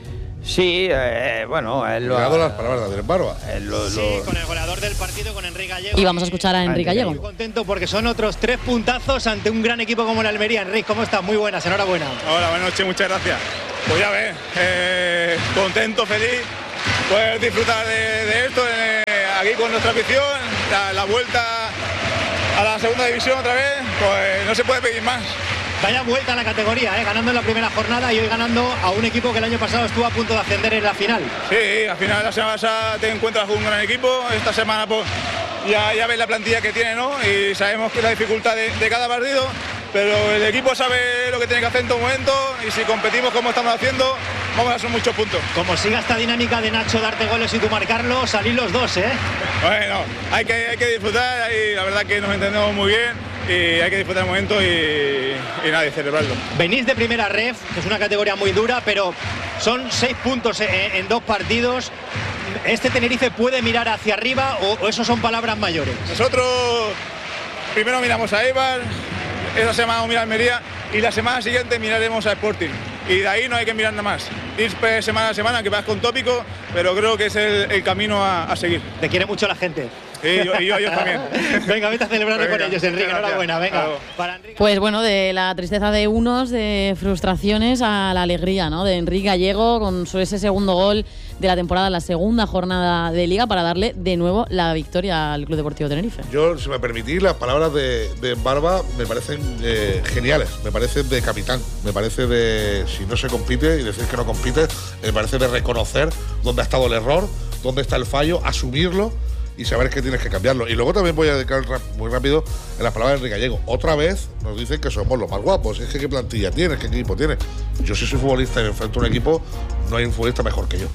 Sí, bueno, él lo ha las palabras de Adrián Barba. Sí, con el goleador del partido, con Enrique Gallego. Y vamos a escuchar a Enrique Gallego. Muy contento porque son otros 3 puntazos ante un gran equipo como el Almería. Enrique, ¿cómo estás? Muy buenas, enhorabuena. Hola, buenas noches, muchas gracias. Pues ya ves, contento, feliz, poder disfrutar de esto aquí con nuestra afición, la vuelta a la segunda división otra vez, pues no se puede pedir más. Vaya vuelta a la categoría, ganando en la primera jornada y hoy ganando a un equipo que el año pasado estuvo a punto de ascender en la final. Sí, al final de la semana pasada te encuentras con un gran equipo, esta semana pues ya ves la plantilla que tiene, ¿no? Y sabemos que la dificultad de cada partido, pero el equipo sabe lo que tiene que hacer en todo momento y si competimos como estamos haciendo, vamos a hacer muchos puntos. Como siga esta dinámica de Nacho darte goles y tú marcarlo, salís los dos, Bueno, hay que disfrutar y la verdad que nos entendemos muy bien. Y hay que disfrutar el momento y nada, y celebrarlo. Venís de primera ref, que es una categoría muy dura, pero son 6 puntos en 2 partidos. ¿Este Tenerife puede mirar hacia arriba o eso son palabras mayores? Nosotros primero miramos a Eibar, esa semana vamos a mirar a Almería y la semana siguiente miraremos a Sporting. Y de ahí no hay que mirar nada más. Ir semana a semana, que vas con tópico, pero creo que es el camino a seguir. Te quiere mucho la gente. Sí, yo también. Venga, vete a celebrarlo con ellos, Enrique. Enhorabuena, venga. Claro. Pues bueno, de la tristeza de unos, de frustraciones a la alegría, ¿no? De Enrique Gallego con ese segundo gol de la temporada, la segunda jornada de Liga, para darle de nuevo la victoria al Club Deportivo Tenerife. Yo, si me permitís, las palabras de Barba me parecen geniales, me parecen de capitán, me parece de, si no se compite y decir que no compite, me parece de reconocer dónde ha estado el error, dónde está el fallo, asumirlo y saber que tienes que cambiarlo. Y luego también voy a dedicar muy rápido en las palabras de Enrique Gallego. Otra vez nos dicen que somos los más guapos. Es que qué plantilla tienes, qué equipo tienes. Yo si soy futbolista y me enfrento a un equipo, no hay un futbolista mejor que yo.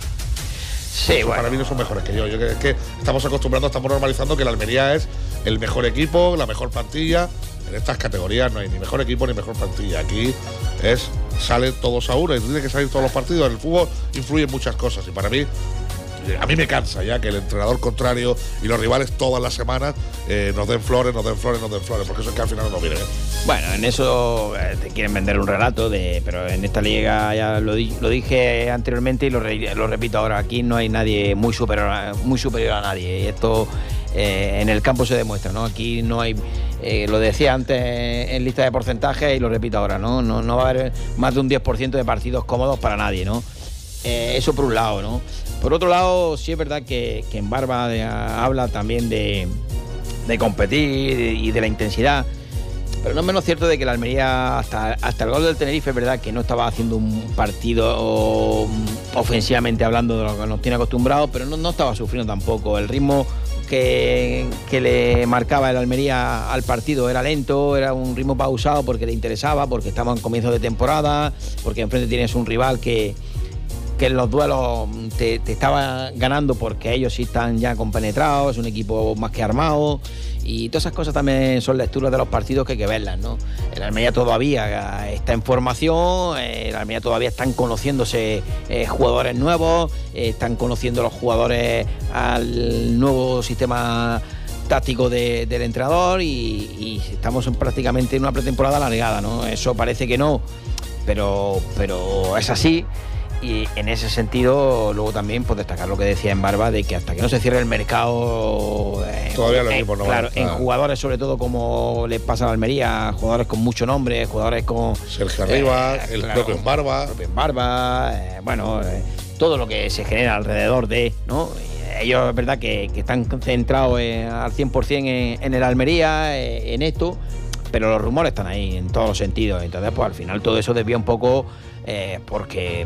Sí, bueno. Para mí no son mejores que yo. Es que estamos acostumbrando, estamos normalizando que la Almería es el mejor equipo, la mejor plantilla. En estas categorías no hay ni mejor equipo ni mejor plantilla. Aquí salen todos a uno y tienen que salir todos los partidos. En el fútbol influyen muchas cosas y para mí, a mí me cansa ya que el entrenador contrario y los rivales todas las semanas nos den flores, porque eso es que al final no nos viene bien. Bueno, en eso te quieren vender un relato, pero en esta liga ya lo dije anteriormente y lo repito ahora, aquí no hay nadie muy superior a nadie. Y esto en el campo se demuestra, ¿no? Aquí no hay, lo decía antes en lista de porcentajes y lo repito ahora, no va a haber más de un 10% de partidos cómodos para nadie, ¿no? Eso por un lado, ¿no? Por otro lado, sí es verdad que en Barba habla también de competir y de la intensidad, pero no es menos cierto de que la Almería hasta el gol del Tenerife es verdad que no estaba haciendo un partido ofensivamente hablando de lo que nos tiene acostumbrados, pero no estaba sufriendo tampoco. El ritmo que le marcaba el Almería al partido era lento, era un ritmo pausado porque le interesaba, porque estaba en comienzo de temporada, porque enfrente tienes un rival que en los duelos te estaba ganando porque ellos sí están ya compenetrados, es un equipo más que armado y todas esas cosas también son lecturas de los partidos que hay que verlas, ¿no? El Almería todavía está en formación, el Almería todavía están conociéndose jugadores nuevos, están conociendo los jugadores al nuevo sistema táctico del entrenador y estamos prácticamente en una pretemporada alargada, ¿no? Eso parece que no, pero es así. Y en ese sentido, luego también pues destacar lo que decía en Barba, de que hasta que no se cierre el mercado, todavía los equipos no claro, van a estar. En jugadores sobre todo como les pasa a la Almería, jugadores con mucho nombre, jugadores con Sergio Arribas, el propio en Barba, todo lo que se genera alrededor de, ¿no? Ellos es verdad que están centrados al 100% en el Almería, en esto, pero los rumores están ahí en todos los sentidos. Entonces, pues al final todo eso desvía un poco porque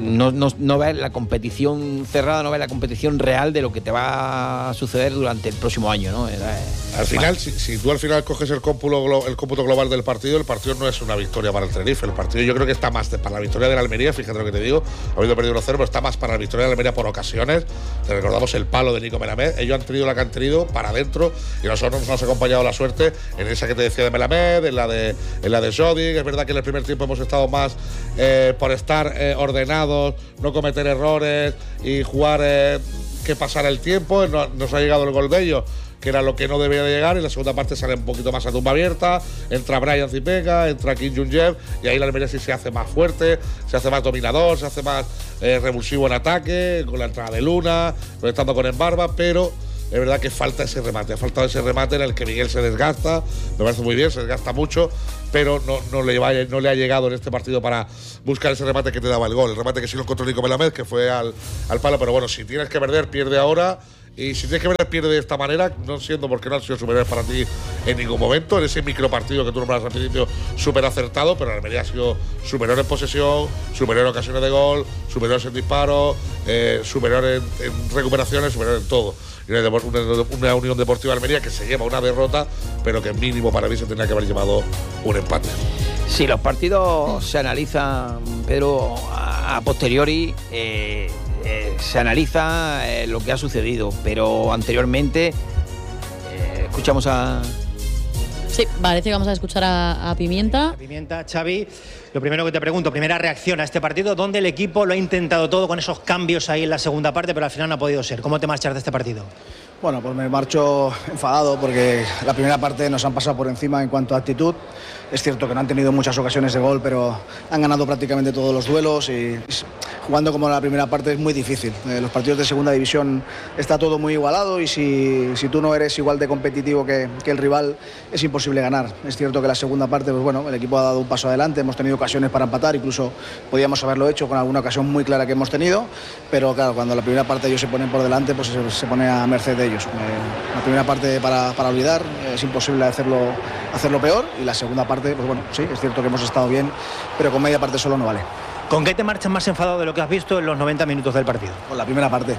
no ves la competición cerrada, no ves la competición real de lo que te va a suceder durante el próximo año, ¿no? Al final, si tú al final coges el cómputo global del partido, el partido no es una victoria para el Tenerife. El partido yo creo que está más para la victoria de la Almería, fíjate lo que te digo, habiendo perdido 1-0, pero está más para la victoria de la Almería por ocasiones. Te recordamos el palo de Nico Melamed, ellos han tenido la que han tenido para adentro y nosotros nos ha acompañado la suerte en esa que te decía de Melamed, en la de Jodik. Es verdad que en el primer tiempo hemos estado más por estar ordenados, no cometer errores y jugar que pasara el tiempo, nos ha llegado el gol de ellos, que era lo que no debía de llegar, y la segunda parte sale un poquito más a tumba abierta, entra Brian Zipega, entra Kim Jung-jev, y ahí la Almería sí se hace más fuerte, se hace más dominador, se hace más revulsivo en ataque, con la entrada de Luna, conectando con Embarba, pero es verdad que falta ese remate, ha faltado ese remate en el que Miguel se desgasta, me parece muy bien, se desgasta mucho, pero no le ha llegado en este partido para buscar ese remate que te daba el gol, el remate que sí lo encontró Nico Melamed, que fue al palo, pero bueno, si tienes que perder, pierde ahora. Y si tienes que ver, pierde de esta manera, no siento porque no han sido superiores para ti en ningún momento. En ese micropartido que tú nombras al principio, súper acertado, pero la Almería ha sido superior en posesión, superior en ocasiones de gol, superior en disparos, superior en recuperaciones, superior en todo. Y una Unión Deportiva Almería que se lleva una derrota, pero que mínimo para mí se tendría que haber llevado un empate. Sí, los partidos se analizan, pero a posteriori. Se analiza lo que ha sucedido, pero anteriormente escuchamos a... Sí, parece que vamos a escuchar a Pimienta. Pimienta, Xavi, lo primero que te pregunto, primera reacción a este partido, donde el equipo lo ha intentado todo con esos cambios ahí en la segunda parte, pero al final no ha podido ser. ¿Cómo te marchas de este partido? Bueno, pues me marcho enfadado porque la primera parte nos han pasado por encima en cuanto a actitud. Es cierto que no han tenido muchas ocasiones de gol, pero han ganado prácticamente todos los duelos y jugando como la primera parte es muy difícil. Los partidos de segunda división está todo muy igualado y si tú no eres igual de competitivo que el rival es imposible ganar. Es cierto que la segunda parte, pues bueno, el equipo ha dado un paso adelante, hemos tenido ocasiones para empatar, incluso podíamos haberlo hecho con alguna ocasión muy clara que hemos tenido, pero claro, cuando la primera parte ellos se ponen por delante, pues se pone a merced de ellos. La primera parte para olvidar, es imposible hacerlo peor, y la segunda parte, pues bueno, sí, es cierto que hemos estado bien, pero con media parte solo no vale. ¿Con qué te marchas más enfadado de lo que has visto en los 90 minutos del partido? Con la primera parte.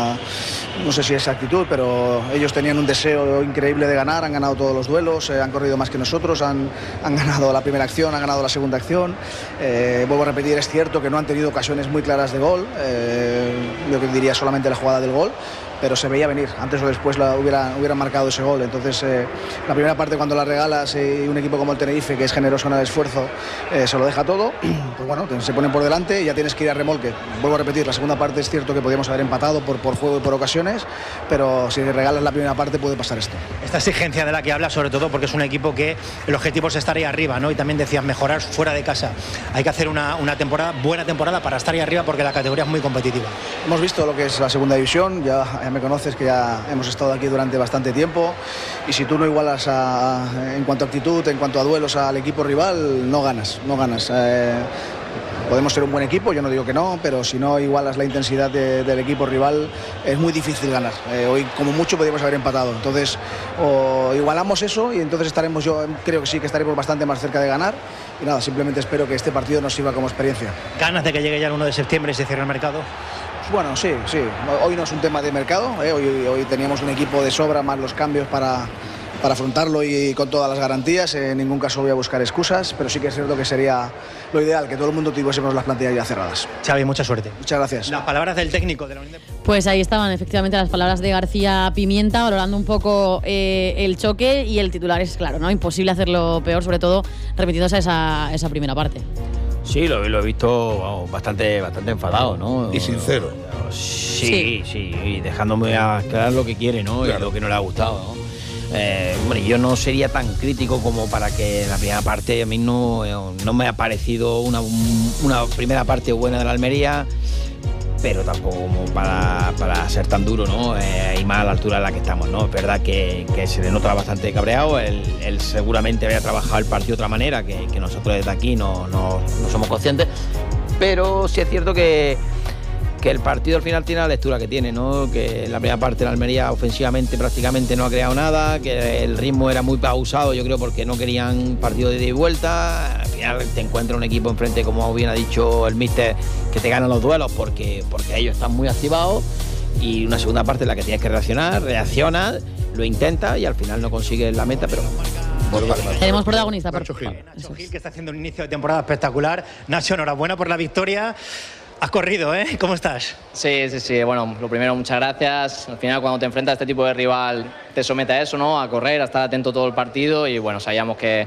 No sé si es actitud, pero ellos tenían un deseo increíble de ganar, han ganado todos los duelos, han corrido más que nosotros, han ganado la primera acción, han ganado la segunda acción. Vuelvo a repetir, es cierto que no han tenido ocasiones muy claras de gol, yo diría solamente la jugada del gol, pero se veía venir, antes o después hubieran marcado ese gol. Entonces la primera parte, cuando la regalas y un equipo como el Tenerife, que es generoso en el esfuerzo, se lo deja todo, pues bueno, se ponen por delante y ya tienes que ir a remolque. Vuelvo a repetir, la segunda parte es cierto que podíamos haber empatado por juego y por ocasiones, pero si regalas la primera parte puede pasar esto. Esta exigencia de la que hablas, sobre todo porque es un equipo que el objetivo es estar ahí arriba, ¿no? Y también decías mejorar fuera de casa. Hay que hacer una buena temporada para estar ahí arriba, porque la categoría es muy competitiva. Hemos visto lo que es la segunda división, ya me conoces, que ya hemos estado aquí durante bastante tiempo, y si tú no igualas en cuanto a actitud, en cuanto a duelos al equipo rival, no ganas. Podemos ser un buen equipo, yo no digo que no, pero si no igualas la intensidad del equipo rival, es muy difícil ganar. Hoy como mucho podríamos haber empatado, entonces o igualamos eso y entonces yo creo que sí que estaremos bastante más cerca de ganar, y nada, simplemente espero que este partido nos sirva como experiencia. ¿Ganas de que llegue ya el 1 de septiembre y se cierre el mercado? Bueno, sí. Hoy no es un tema de mercado, hoy teníamos un equipo de sobra, más los cambios para afrontarlo y con todas las garantías. En ningún caso voy a buscar excusas, pero sí que es cierto que sería lo ideal, que todo el mundo tuviésemos las plantillas ya cerradas. Xavi, mucha suerte. Muchas gracias. Las palabras del técnico de la Unión Deportiva. Pues ahí estaban efectivamente las palabras de García Pimienta, valorando un poco el choque, y el titular es claro, ¿no? Imposible hacerlo peor, sobre todo remitiéndose a esa primera parte. Sí, lo he visto bastante enfadado, ¿no? Y sincero. Sí, y dejándome aclarar lo que quiere, ¿no? Claro. Y lo que no le ha gustado, ¿no? Bueno, yo no sería tan crítico como para que en la primera parte a mí no me ha parecido una primera parte buena de la Almería, pero tampoco como para ser tan duro, ¿no? Y más a la altura en la que estamos, ¿no? Es verdad que se le nota bastante cabreado. Él seguramente había trabajado el partido de otra manera, que nosotros desde aquí no somos conscientes, pero sí es cierto que el partido al final tiene la lectura que tiene, ¿no? Que en la primera parte la Almería ofensivamente prácticamente no ha creado nada, que el ritmo era muy pausado, yo creo, porque no querían partido de ida y vuelta. Al final te encuentras un equipo enfrente, como bien ha dicho el míster, que te ganan los duelos porque ellos están muy activados, y una segunda parte en la que tienes que reaccionas, lo intentas y al final no consigues la meta, pero... Tenemos protagonista, Nacho Gil, que está haciendo un inicio de temporada espectacular. Nacho, enhorabuena por la victoria. Has corrido, ¿eh? ¿Cómo estás? Sí. Bueno, lo primero, muchas gracias. Al final, cuando te enfrentas a este tipo de rival, te somete a eso, ¿no? A correr, a estar atento todo el partido. Y bueno, sabíamos que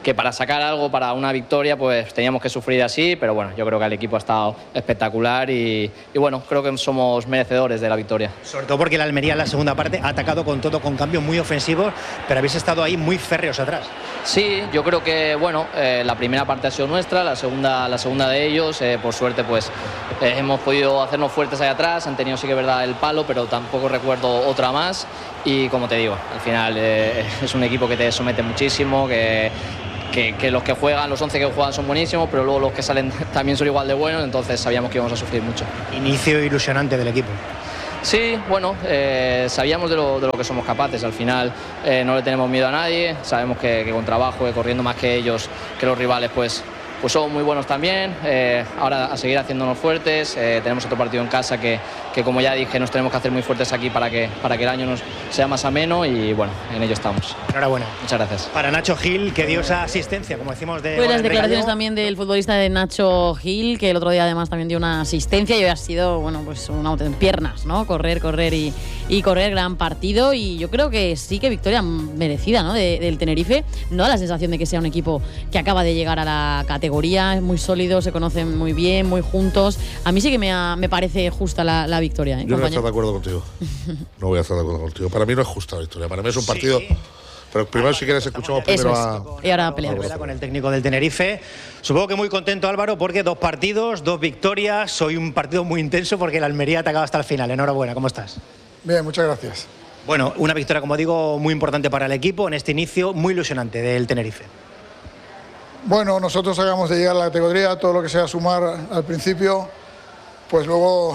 que para sacar algo, para una victoria, pues teníamos que sufrir así, pero bueno, yo creo que el equipo ha estado espectacular y bueno, creo que somos merecedores de la victoria. Sobre todo porque el Almería en la segunda parte ha atacado con todo, con cambios muy ofensivos, pero habéis estado ahí muy férreos atrás. Sí, yo creo que bueno, la primera parte ha sido nuestra, la segunda de ellos, por suerte pues hemos podido hacernos fuertes ahí atrás, han tenido sí que es verdad el palo, pero tampoco recuerdo otra más y como te digo, al final es un equipo que te somete muchísimo, que los que juegan, los 11 que juegan son buenísimos, pero luego los que salen también son igual de buenos, entonces sabíamos que íbamos a sufrir mucho. Inicio ilusionante del equipo. Sí, bueno, sabíamos de lo que somos capaces, al final no le tenemos miedo a nadie, sabemos que con trabajo, corriendo más que ellos, que los rivales, pues son muy buenos también. Ahora a seguir haciéndonos fuertes, tenemos otro partido en casa que como ya dije nos tenemos que hacer muy fuertes aquí para que el año nos sea más ameno y bueno, en ello estamos. Enhorabuena. Muchas gracias. Para Nacho Gil, que dio esa asistencia, como decimos de... Pues las declaraciones también del futbolista de Nacho Gil, que el otro día además también dio una asistencia y hoy ha sido, bueno, pues una piernas, ¿no? Correr y correr, gran partido y yo creo que sí que victoria merecida, ¿no? Del Tenerife. No da la sensación de que sea un equipo que acaba de llegar a la categoría, es muy sólido, se conocen muy bien, muy juntos. A mí sí que me parece justa la victoria. Yo no voy a estar de acuerdo contigo. No voy a estar de acuerdo contigo. Para mí no es justa la victoria. Para mí es un partido... Sí. Pero primero, si quieres, escuchamos primero y ahora peleamos. Con el técnico del Tenerife. Supongo que muy contento, Álvaro, porque 2 partidos, 2 victorias. Hoy un partido muy intenso porque el Almería ha atacado hasta el final. Enhorabuena, ¿cómo estás? Bien, muchas gracias. Bueno, una victoria, como digo, muy importante para el equipo en este inicio muy ilusionante del Tenerife. Bueno, nosotros acabamos de llegar a la categoría, todo lo que sea sumar al principio, pues luego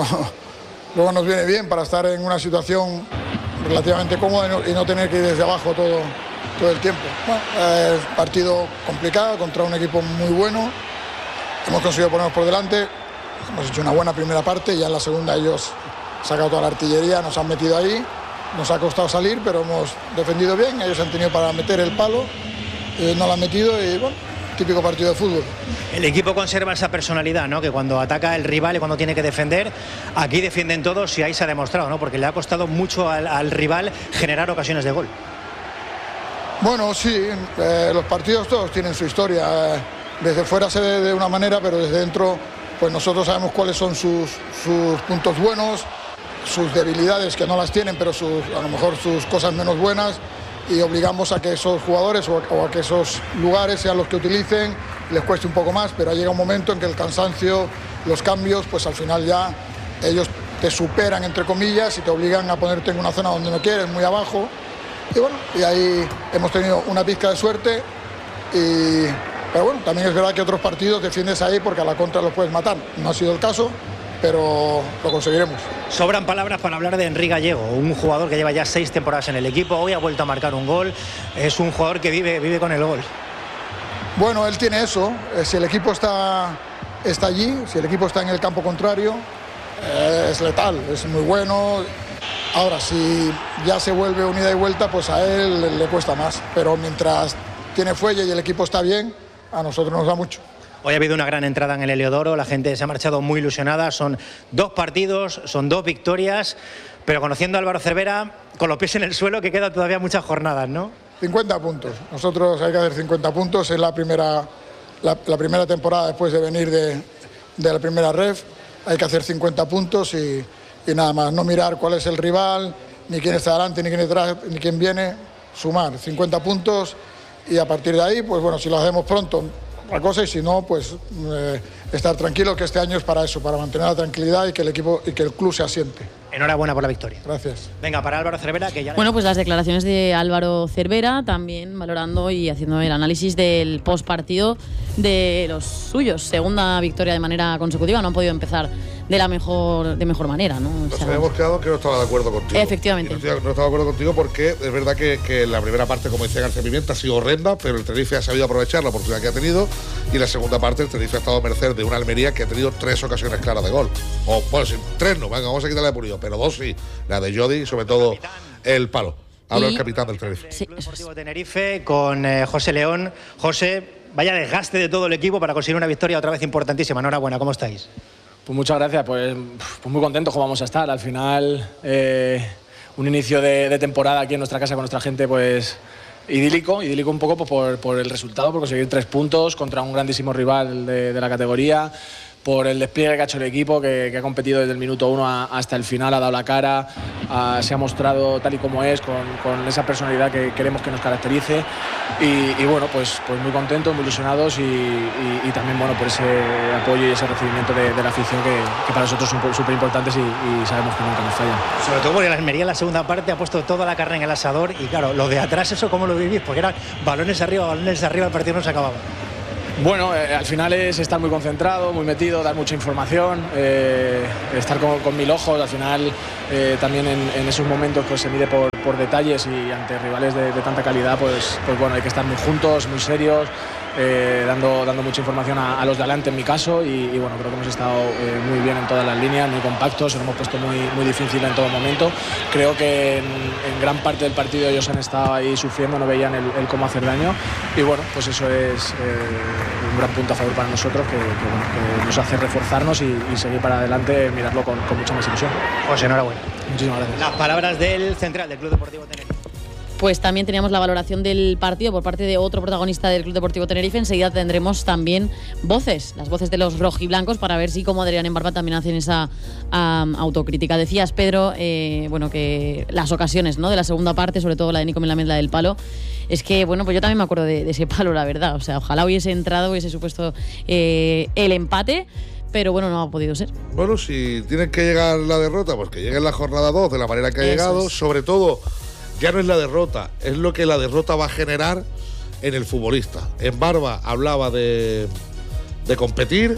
nos viene bien para estar en una situación relativamente cómoda y no tener que ir desde abajo todo el tiempo. Bueno, partido complicado contra un equipo muy bueno, hemos conseguido ponernos por delante, hemos hecho una buena primera parte, ya en la segunda ellos han sacado toda la artillería, nos han metido ahí, nos ha costado salir, pero hemos defendido bien, ellos han tenido para meter el palo. No lo han metido y bueno, típico partido de fútbol. El equipo conserva esa personalidad, ¿no? Que cuando ataca el rival y cuando tiene que defender, aquí defienden todos y ahí se ha demostrado, ¿no? Porque le ha costado mucho al rival generar ocasiones de gol. Bueno, sí, los partidos todos tienen su historia. Desde fuera se ve de una manera, pero desde dentro, pues nosotros sabemos cuáles son sus puntos buenos, sus debilidades que no las tienen, pero a lo mejor sus cosas menos buenas. Y obligamos a que esos jugadores o a que esos lugares sean los que utilicen, les cueste un poco más, pero llega un momento en que el cansancio, los cambios, pues al final ya ellos te superan, entre comillas, y te obligan a ponerte en una zona donde no quieres, muy abajo. Y bueno, y ahí hemos tenido una pizca de suerte, pero bueno, también es verdad que otros partidos defiendes ahí porque a la contra los puedes matar. No ha sido el caso, pero lo conseguiremos. Sobran palabras para hablar de Henry Gallego, un jugador que lleva ya 6 temporadas en el equipo, hoy ha vuelto a marcar un gol, es un jugador que vive con el gol. Bueno, él tiene eso, si el equipo está allí, si el equipo está en el campo contrario, es letal, es muy bueno. Ahora, si ya se vuelve unida y vuelta, pues a él le cuesta más, pero mientras tiene fuelle y el equipo está bien, a nosotros nos da mucho. Hoy ha habido una gran entrada en el Heliodoro, la gente se ha marchado muy ilusionada, son 2 partidos, son 2 victorias, pero conociendo a Álvaro Cervera, con los pies en el suelo, que quedan todavía muchas jornadas, ¿no? 50 puntos, nosotros hay que hacer 50 puntos, es la primera temporada después de venir de la primera ref, hay que hacer 50 puntos y nada más, no mirar cuál es el rival, ni quién está adelante, ni quién detrás, ni quién viene, sumar 50 puntos y a partir de ahí, pues bueno, si lo hacemos pronto, la cosa, y si no, pues estar tranquilo, que este año es para eso, para mantener la tranquilidad y que el equipo y que el club se asiente. Enhorabuena por la victoria. Gracias. Venga, para Álvaro Cervera, que ya... Bueno, pues las declaraciones de Álvaro Cervera, también valorando y haciendo el análisis del postpartido de los suyos. Segunda victoria de manera consecutiva, no han podido empezar de mejor manera, ¿no? Nos habíamos quedado que no estaba de acuerdo contigo. Efectivamente. No estaba de acuerdo contigo porque es verdad que la primera parte, como decía García Pimienta, ha sido horrenda, pero el Tenerife ha sabido aprovechar la oportunidad que ha tenido, y la segunda parte el Tenerife ha estado a merced de una Almería que ha tenido 3 ocasiones claras de gol. O bueno, sí, 3 no, venga, vamos a quitarle de Pulido, pero 2 sí. La de Jody y sobre todo el palo. Habla el capitán del Tenerife. Sí, Deportivo Tenerife con José León. José, vaya desgaste de todo el equipo para conseguir una victoria otra vez importantísima. Enhorabuena, ¿cómo estáis? Pues muchas gracias, pues muy contentos como vamos a estar. Al final, un inicio de temporada aquí en nuestra casa con nuestra gente, pues idílico un poco por el resultado, por conseguir 3 puntos contra un grandísimo rival de la categoría, por el despliegue que ha hecho el equipo, que ha competido desde el minuto 1 hasta el final, ha dado la cara, se ha mostrado tal y como es, con esa personalidad que queremos que nos caracterice y bueno, pues muy contentos, muy ilusionados y también bueno, por ese apoyo y ese recibimiento de la afición que para nosotros son súper importantes y sabemos que nunca nos fallan. Sobre todo porque la Almería en la segunda parte ha puesto toda la carne en el asador y claro, lo de atrás, ¿eso cómo lo vivís? Porque eran balones arriba, el partido no se acababa. Bueno, al final es estar muy concentrado, muy metido, dar mucha información, estar con 1000 ojos. Al final también en esos momentos pues se mide por detalles y ante rivales de tanta calidad pues bueno, hay que estar muy juntos, muy serios, dando mucha información a los de adelante en mi caso y bueno, creo que hemos estado muy bien en todas las líneas, muy compactos, nos hemos puesto muy difícil en todo momento. Creo que en gran parte del partido ellos han estado ahí sufriendo, no veían el cómo hacer daño y bueno, pues eso es un gran punto a favor para nosotros que nos hace reforzarnos y seguir para adelante, mirarlo con mucha más ilusión. José, enhorabuena. Muchísimas gracias. Las palabras del central del Club Deportivo Tenerife. Pues también teníamos la valoración del partido por parte de otro protagonista del Club Deportivo Tenerife. Enseguida tendremos también las voces de los rojiblancos para ver si como Adrián Embarba también hacen esa autocrítica. Decías, Pedro, bueno, que las ocasiones, ¿no?, de la segunda parte, sobre todo la de Nico Melamed, la del palo, es que, bueno, pues yo también me acuerdo de ese palo, la verdad. O sea, ojalá hubiese entrado, hubiese supuesto el empate, pero bueno, no ha podido ser. Bueno, si tienen que llegar la derrota, pues que llegue en la jornada 2 de la manera que ha llegado, sobre todo. Ya no es la derrota, es lo que la derrota va a generar en el futbolista. Embarba hablaba de competir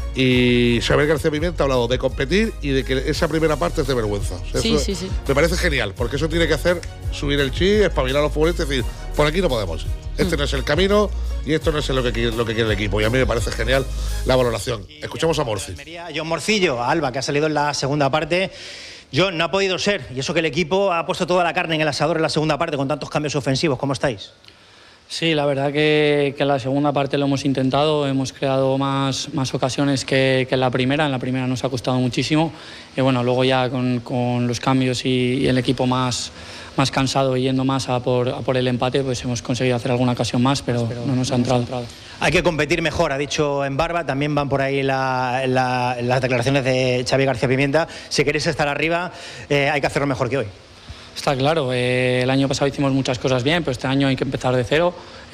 y Xavier García Pimienta ha hablado de competir y de que esa primera parte es de vergüenza. O sea, sí. Me parece genial, porque eso tiene que hacer subir el chi, espabilar a los futbolistas y decir, por aquí no podemos. Este no es el camino y esto no es lo que quiere el equipo. Y a mí me parece genial la valoración. Escuchamos a Morci. John Morcillo, a Alba, que ha salido en la segunda parte. John, no ha podido ser, y eso que el equipo ha puesto toda la carne en el asador en la segunda parte con tantos cambios ofensivos. ¿Cómo estáis? Sí, la verdad que en la segunda parte lo hemos intentado, hemos creado más ocasiones que en la primera nos ha costado muchísimo y bueno, luego ya con los cambios y el equipo más cansado y yendo más a por el empate, pues hemos conseguido hacer alguna ocasión más, pero no nos ha entrado. Hay que competir mejor, ha dicho Embarba, también van por ahí las declaraciones de Xavier García Pimienta. Si queréis estar arriba, hay que hacerlo mejor que hoy. Está claro, el año pasado hicimos muchas cosas bien, pero este año hay que empezar de cero.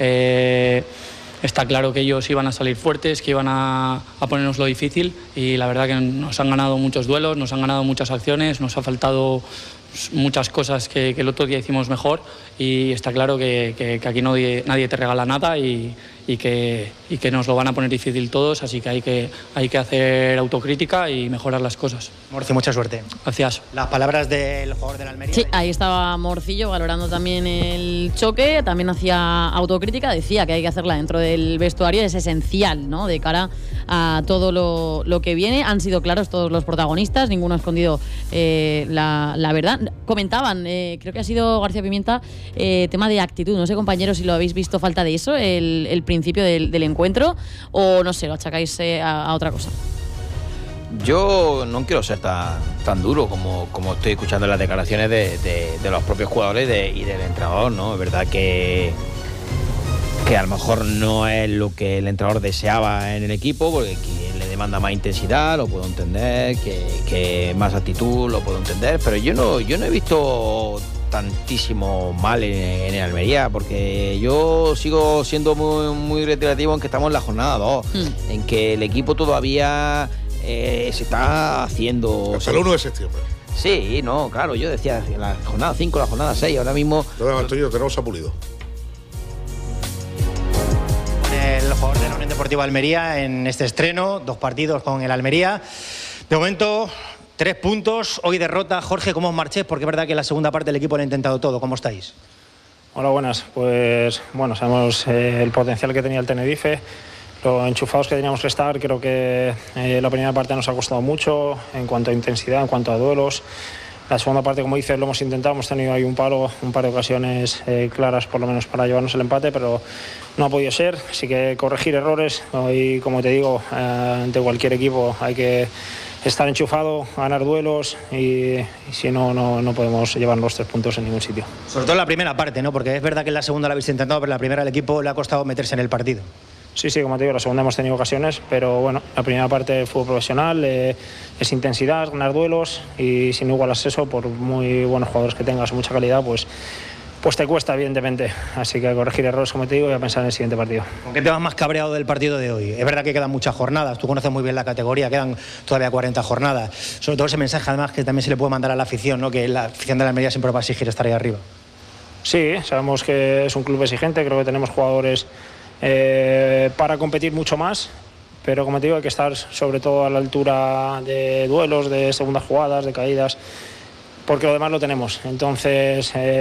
Está claro que ellos iban a salir fuertes, que iban a ponernos lo difícil y la verdad que nos han ganado muchos duelos, nos han ganado muchas acciones, nos ha faltado muchas cosas que el otro día hicimos mejor y está claro que aquí nadie te regala nada y que nos lo van a poner difícil todos, así que hay que hacer autocrítica y mejorar las cosas. Morci, mucha suerte. Gracias. Las palabras del jugador de la Almería. Sí, ahí estaba Morcillo valorando también el choque, también hacía autocrítica, decía que hay que hacerla dentro del vestuario, es esencial, ¿no?, de cara a todo lo que viene. Han sido claros todos los protagonistas, ninguno ha escondido la verdad. Comentaban, creo que ha sido García Pimienta, tema de actitud, no sé, compañeros, si lo habéis visto, falta de eso, el principio del encuentro, o no sé, lo achacáis a otra cosa. Yo no quiero ser tan duro como estoy escuchando las declaraciones de los propios jugadores y del entrenador, ¿no? Es verdad que a lo mejor no es lo que el entrenador deseaba en el equipo, porque quien le demanda más intensidad lo puedo entender, que más actitud lo puedo entender, pero yo no he visto tantísimo mal en Almería, porque yo sigo siendo muy reiterativo en que estamos en la jornada 2, en que el equipo todavía se está haciendo... Hasta el 1 de septiembre. Sí, no, claro, yo decía la jornada 5, la jornada 6, ahora mismo... Antonio, tenemos a Pulido. El jugador de la Unión Deportiva Almería en este estreno, 2 partidos con el Almería. De momento, 3 puntos, hoy derrota. Jorge, ¿cómo os marcháis? Porque es verdad que en la segunda parte el equipo lo ha intentado todo. ¿Cómo estáis? Hola, buenas. Pues bueno, sabemos el potencial que tenía el Tenerife, lo enchufados que teníamos que estar. Creo que la primera parte nos ha costado mucho en cuanto a intensidad, en cuanto a duelos. La segunda parte, como dices, lo hemos intentado, hemos tenido ahí un par de ocasiones claras por lo menos para llevarnos el empate, pero no ha podido ser. Así que corregir errores, y como te digo, ante cualquier equipo hay que estar enchufado, ganar duelos y si no, no podemos llevar los 3 puntos en ningún sitio. Sobre todo en la primera parte, ¿no? Porque es verdad que en la segunda la habéis intentado, pero en la primera el equipo le ha costado meterse en el partido. Sí, como te digo, la segunda hemos tenido ocasiones, pero bueno, la primera parte del fútbol profesional es intensidad, ganar duelos y si no igualas eso, por muy buenos jugadores que tengas o mucha calidad, pues te cuesta, evidentemente. Así que corregir errores, como te digo, y a pensar en el siguiente partido. ¿Con qué te vas más cabreado del partido de hoy? Es verdad que quedan muchas jornadas, tú conoces muy bien la categoría, quedan todavía 40 jornadas. Sobre todo ese mensaje, además, que también se le puede mandar a la afición, ¿no? Que la afición de la Almería siempre va a exigir estar ahí arriba. Sí, sabemos que es un club exigente, creo que tenemos jugadores para competir mucho más, pero como te digo, hay que estar sobre todo a la altura de duelos, de segundas jugadas, de caídas, porque lo demás lo tenemos. Entonces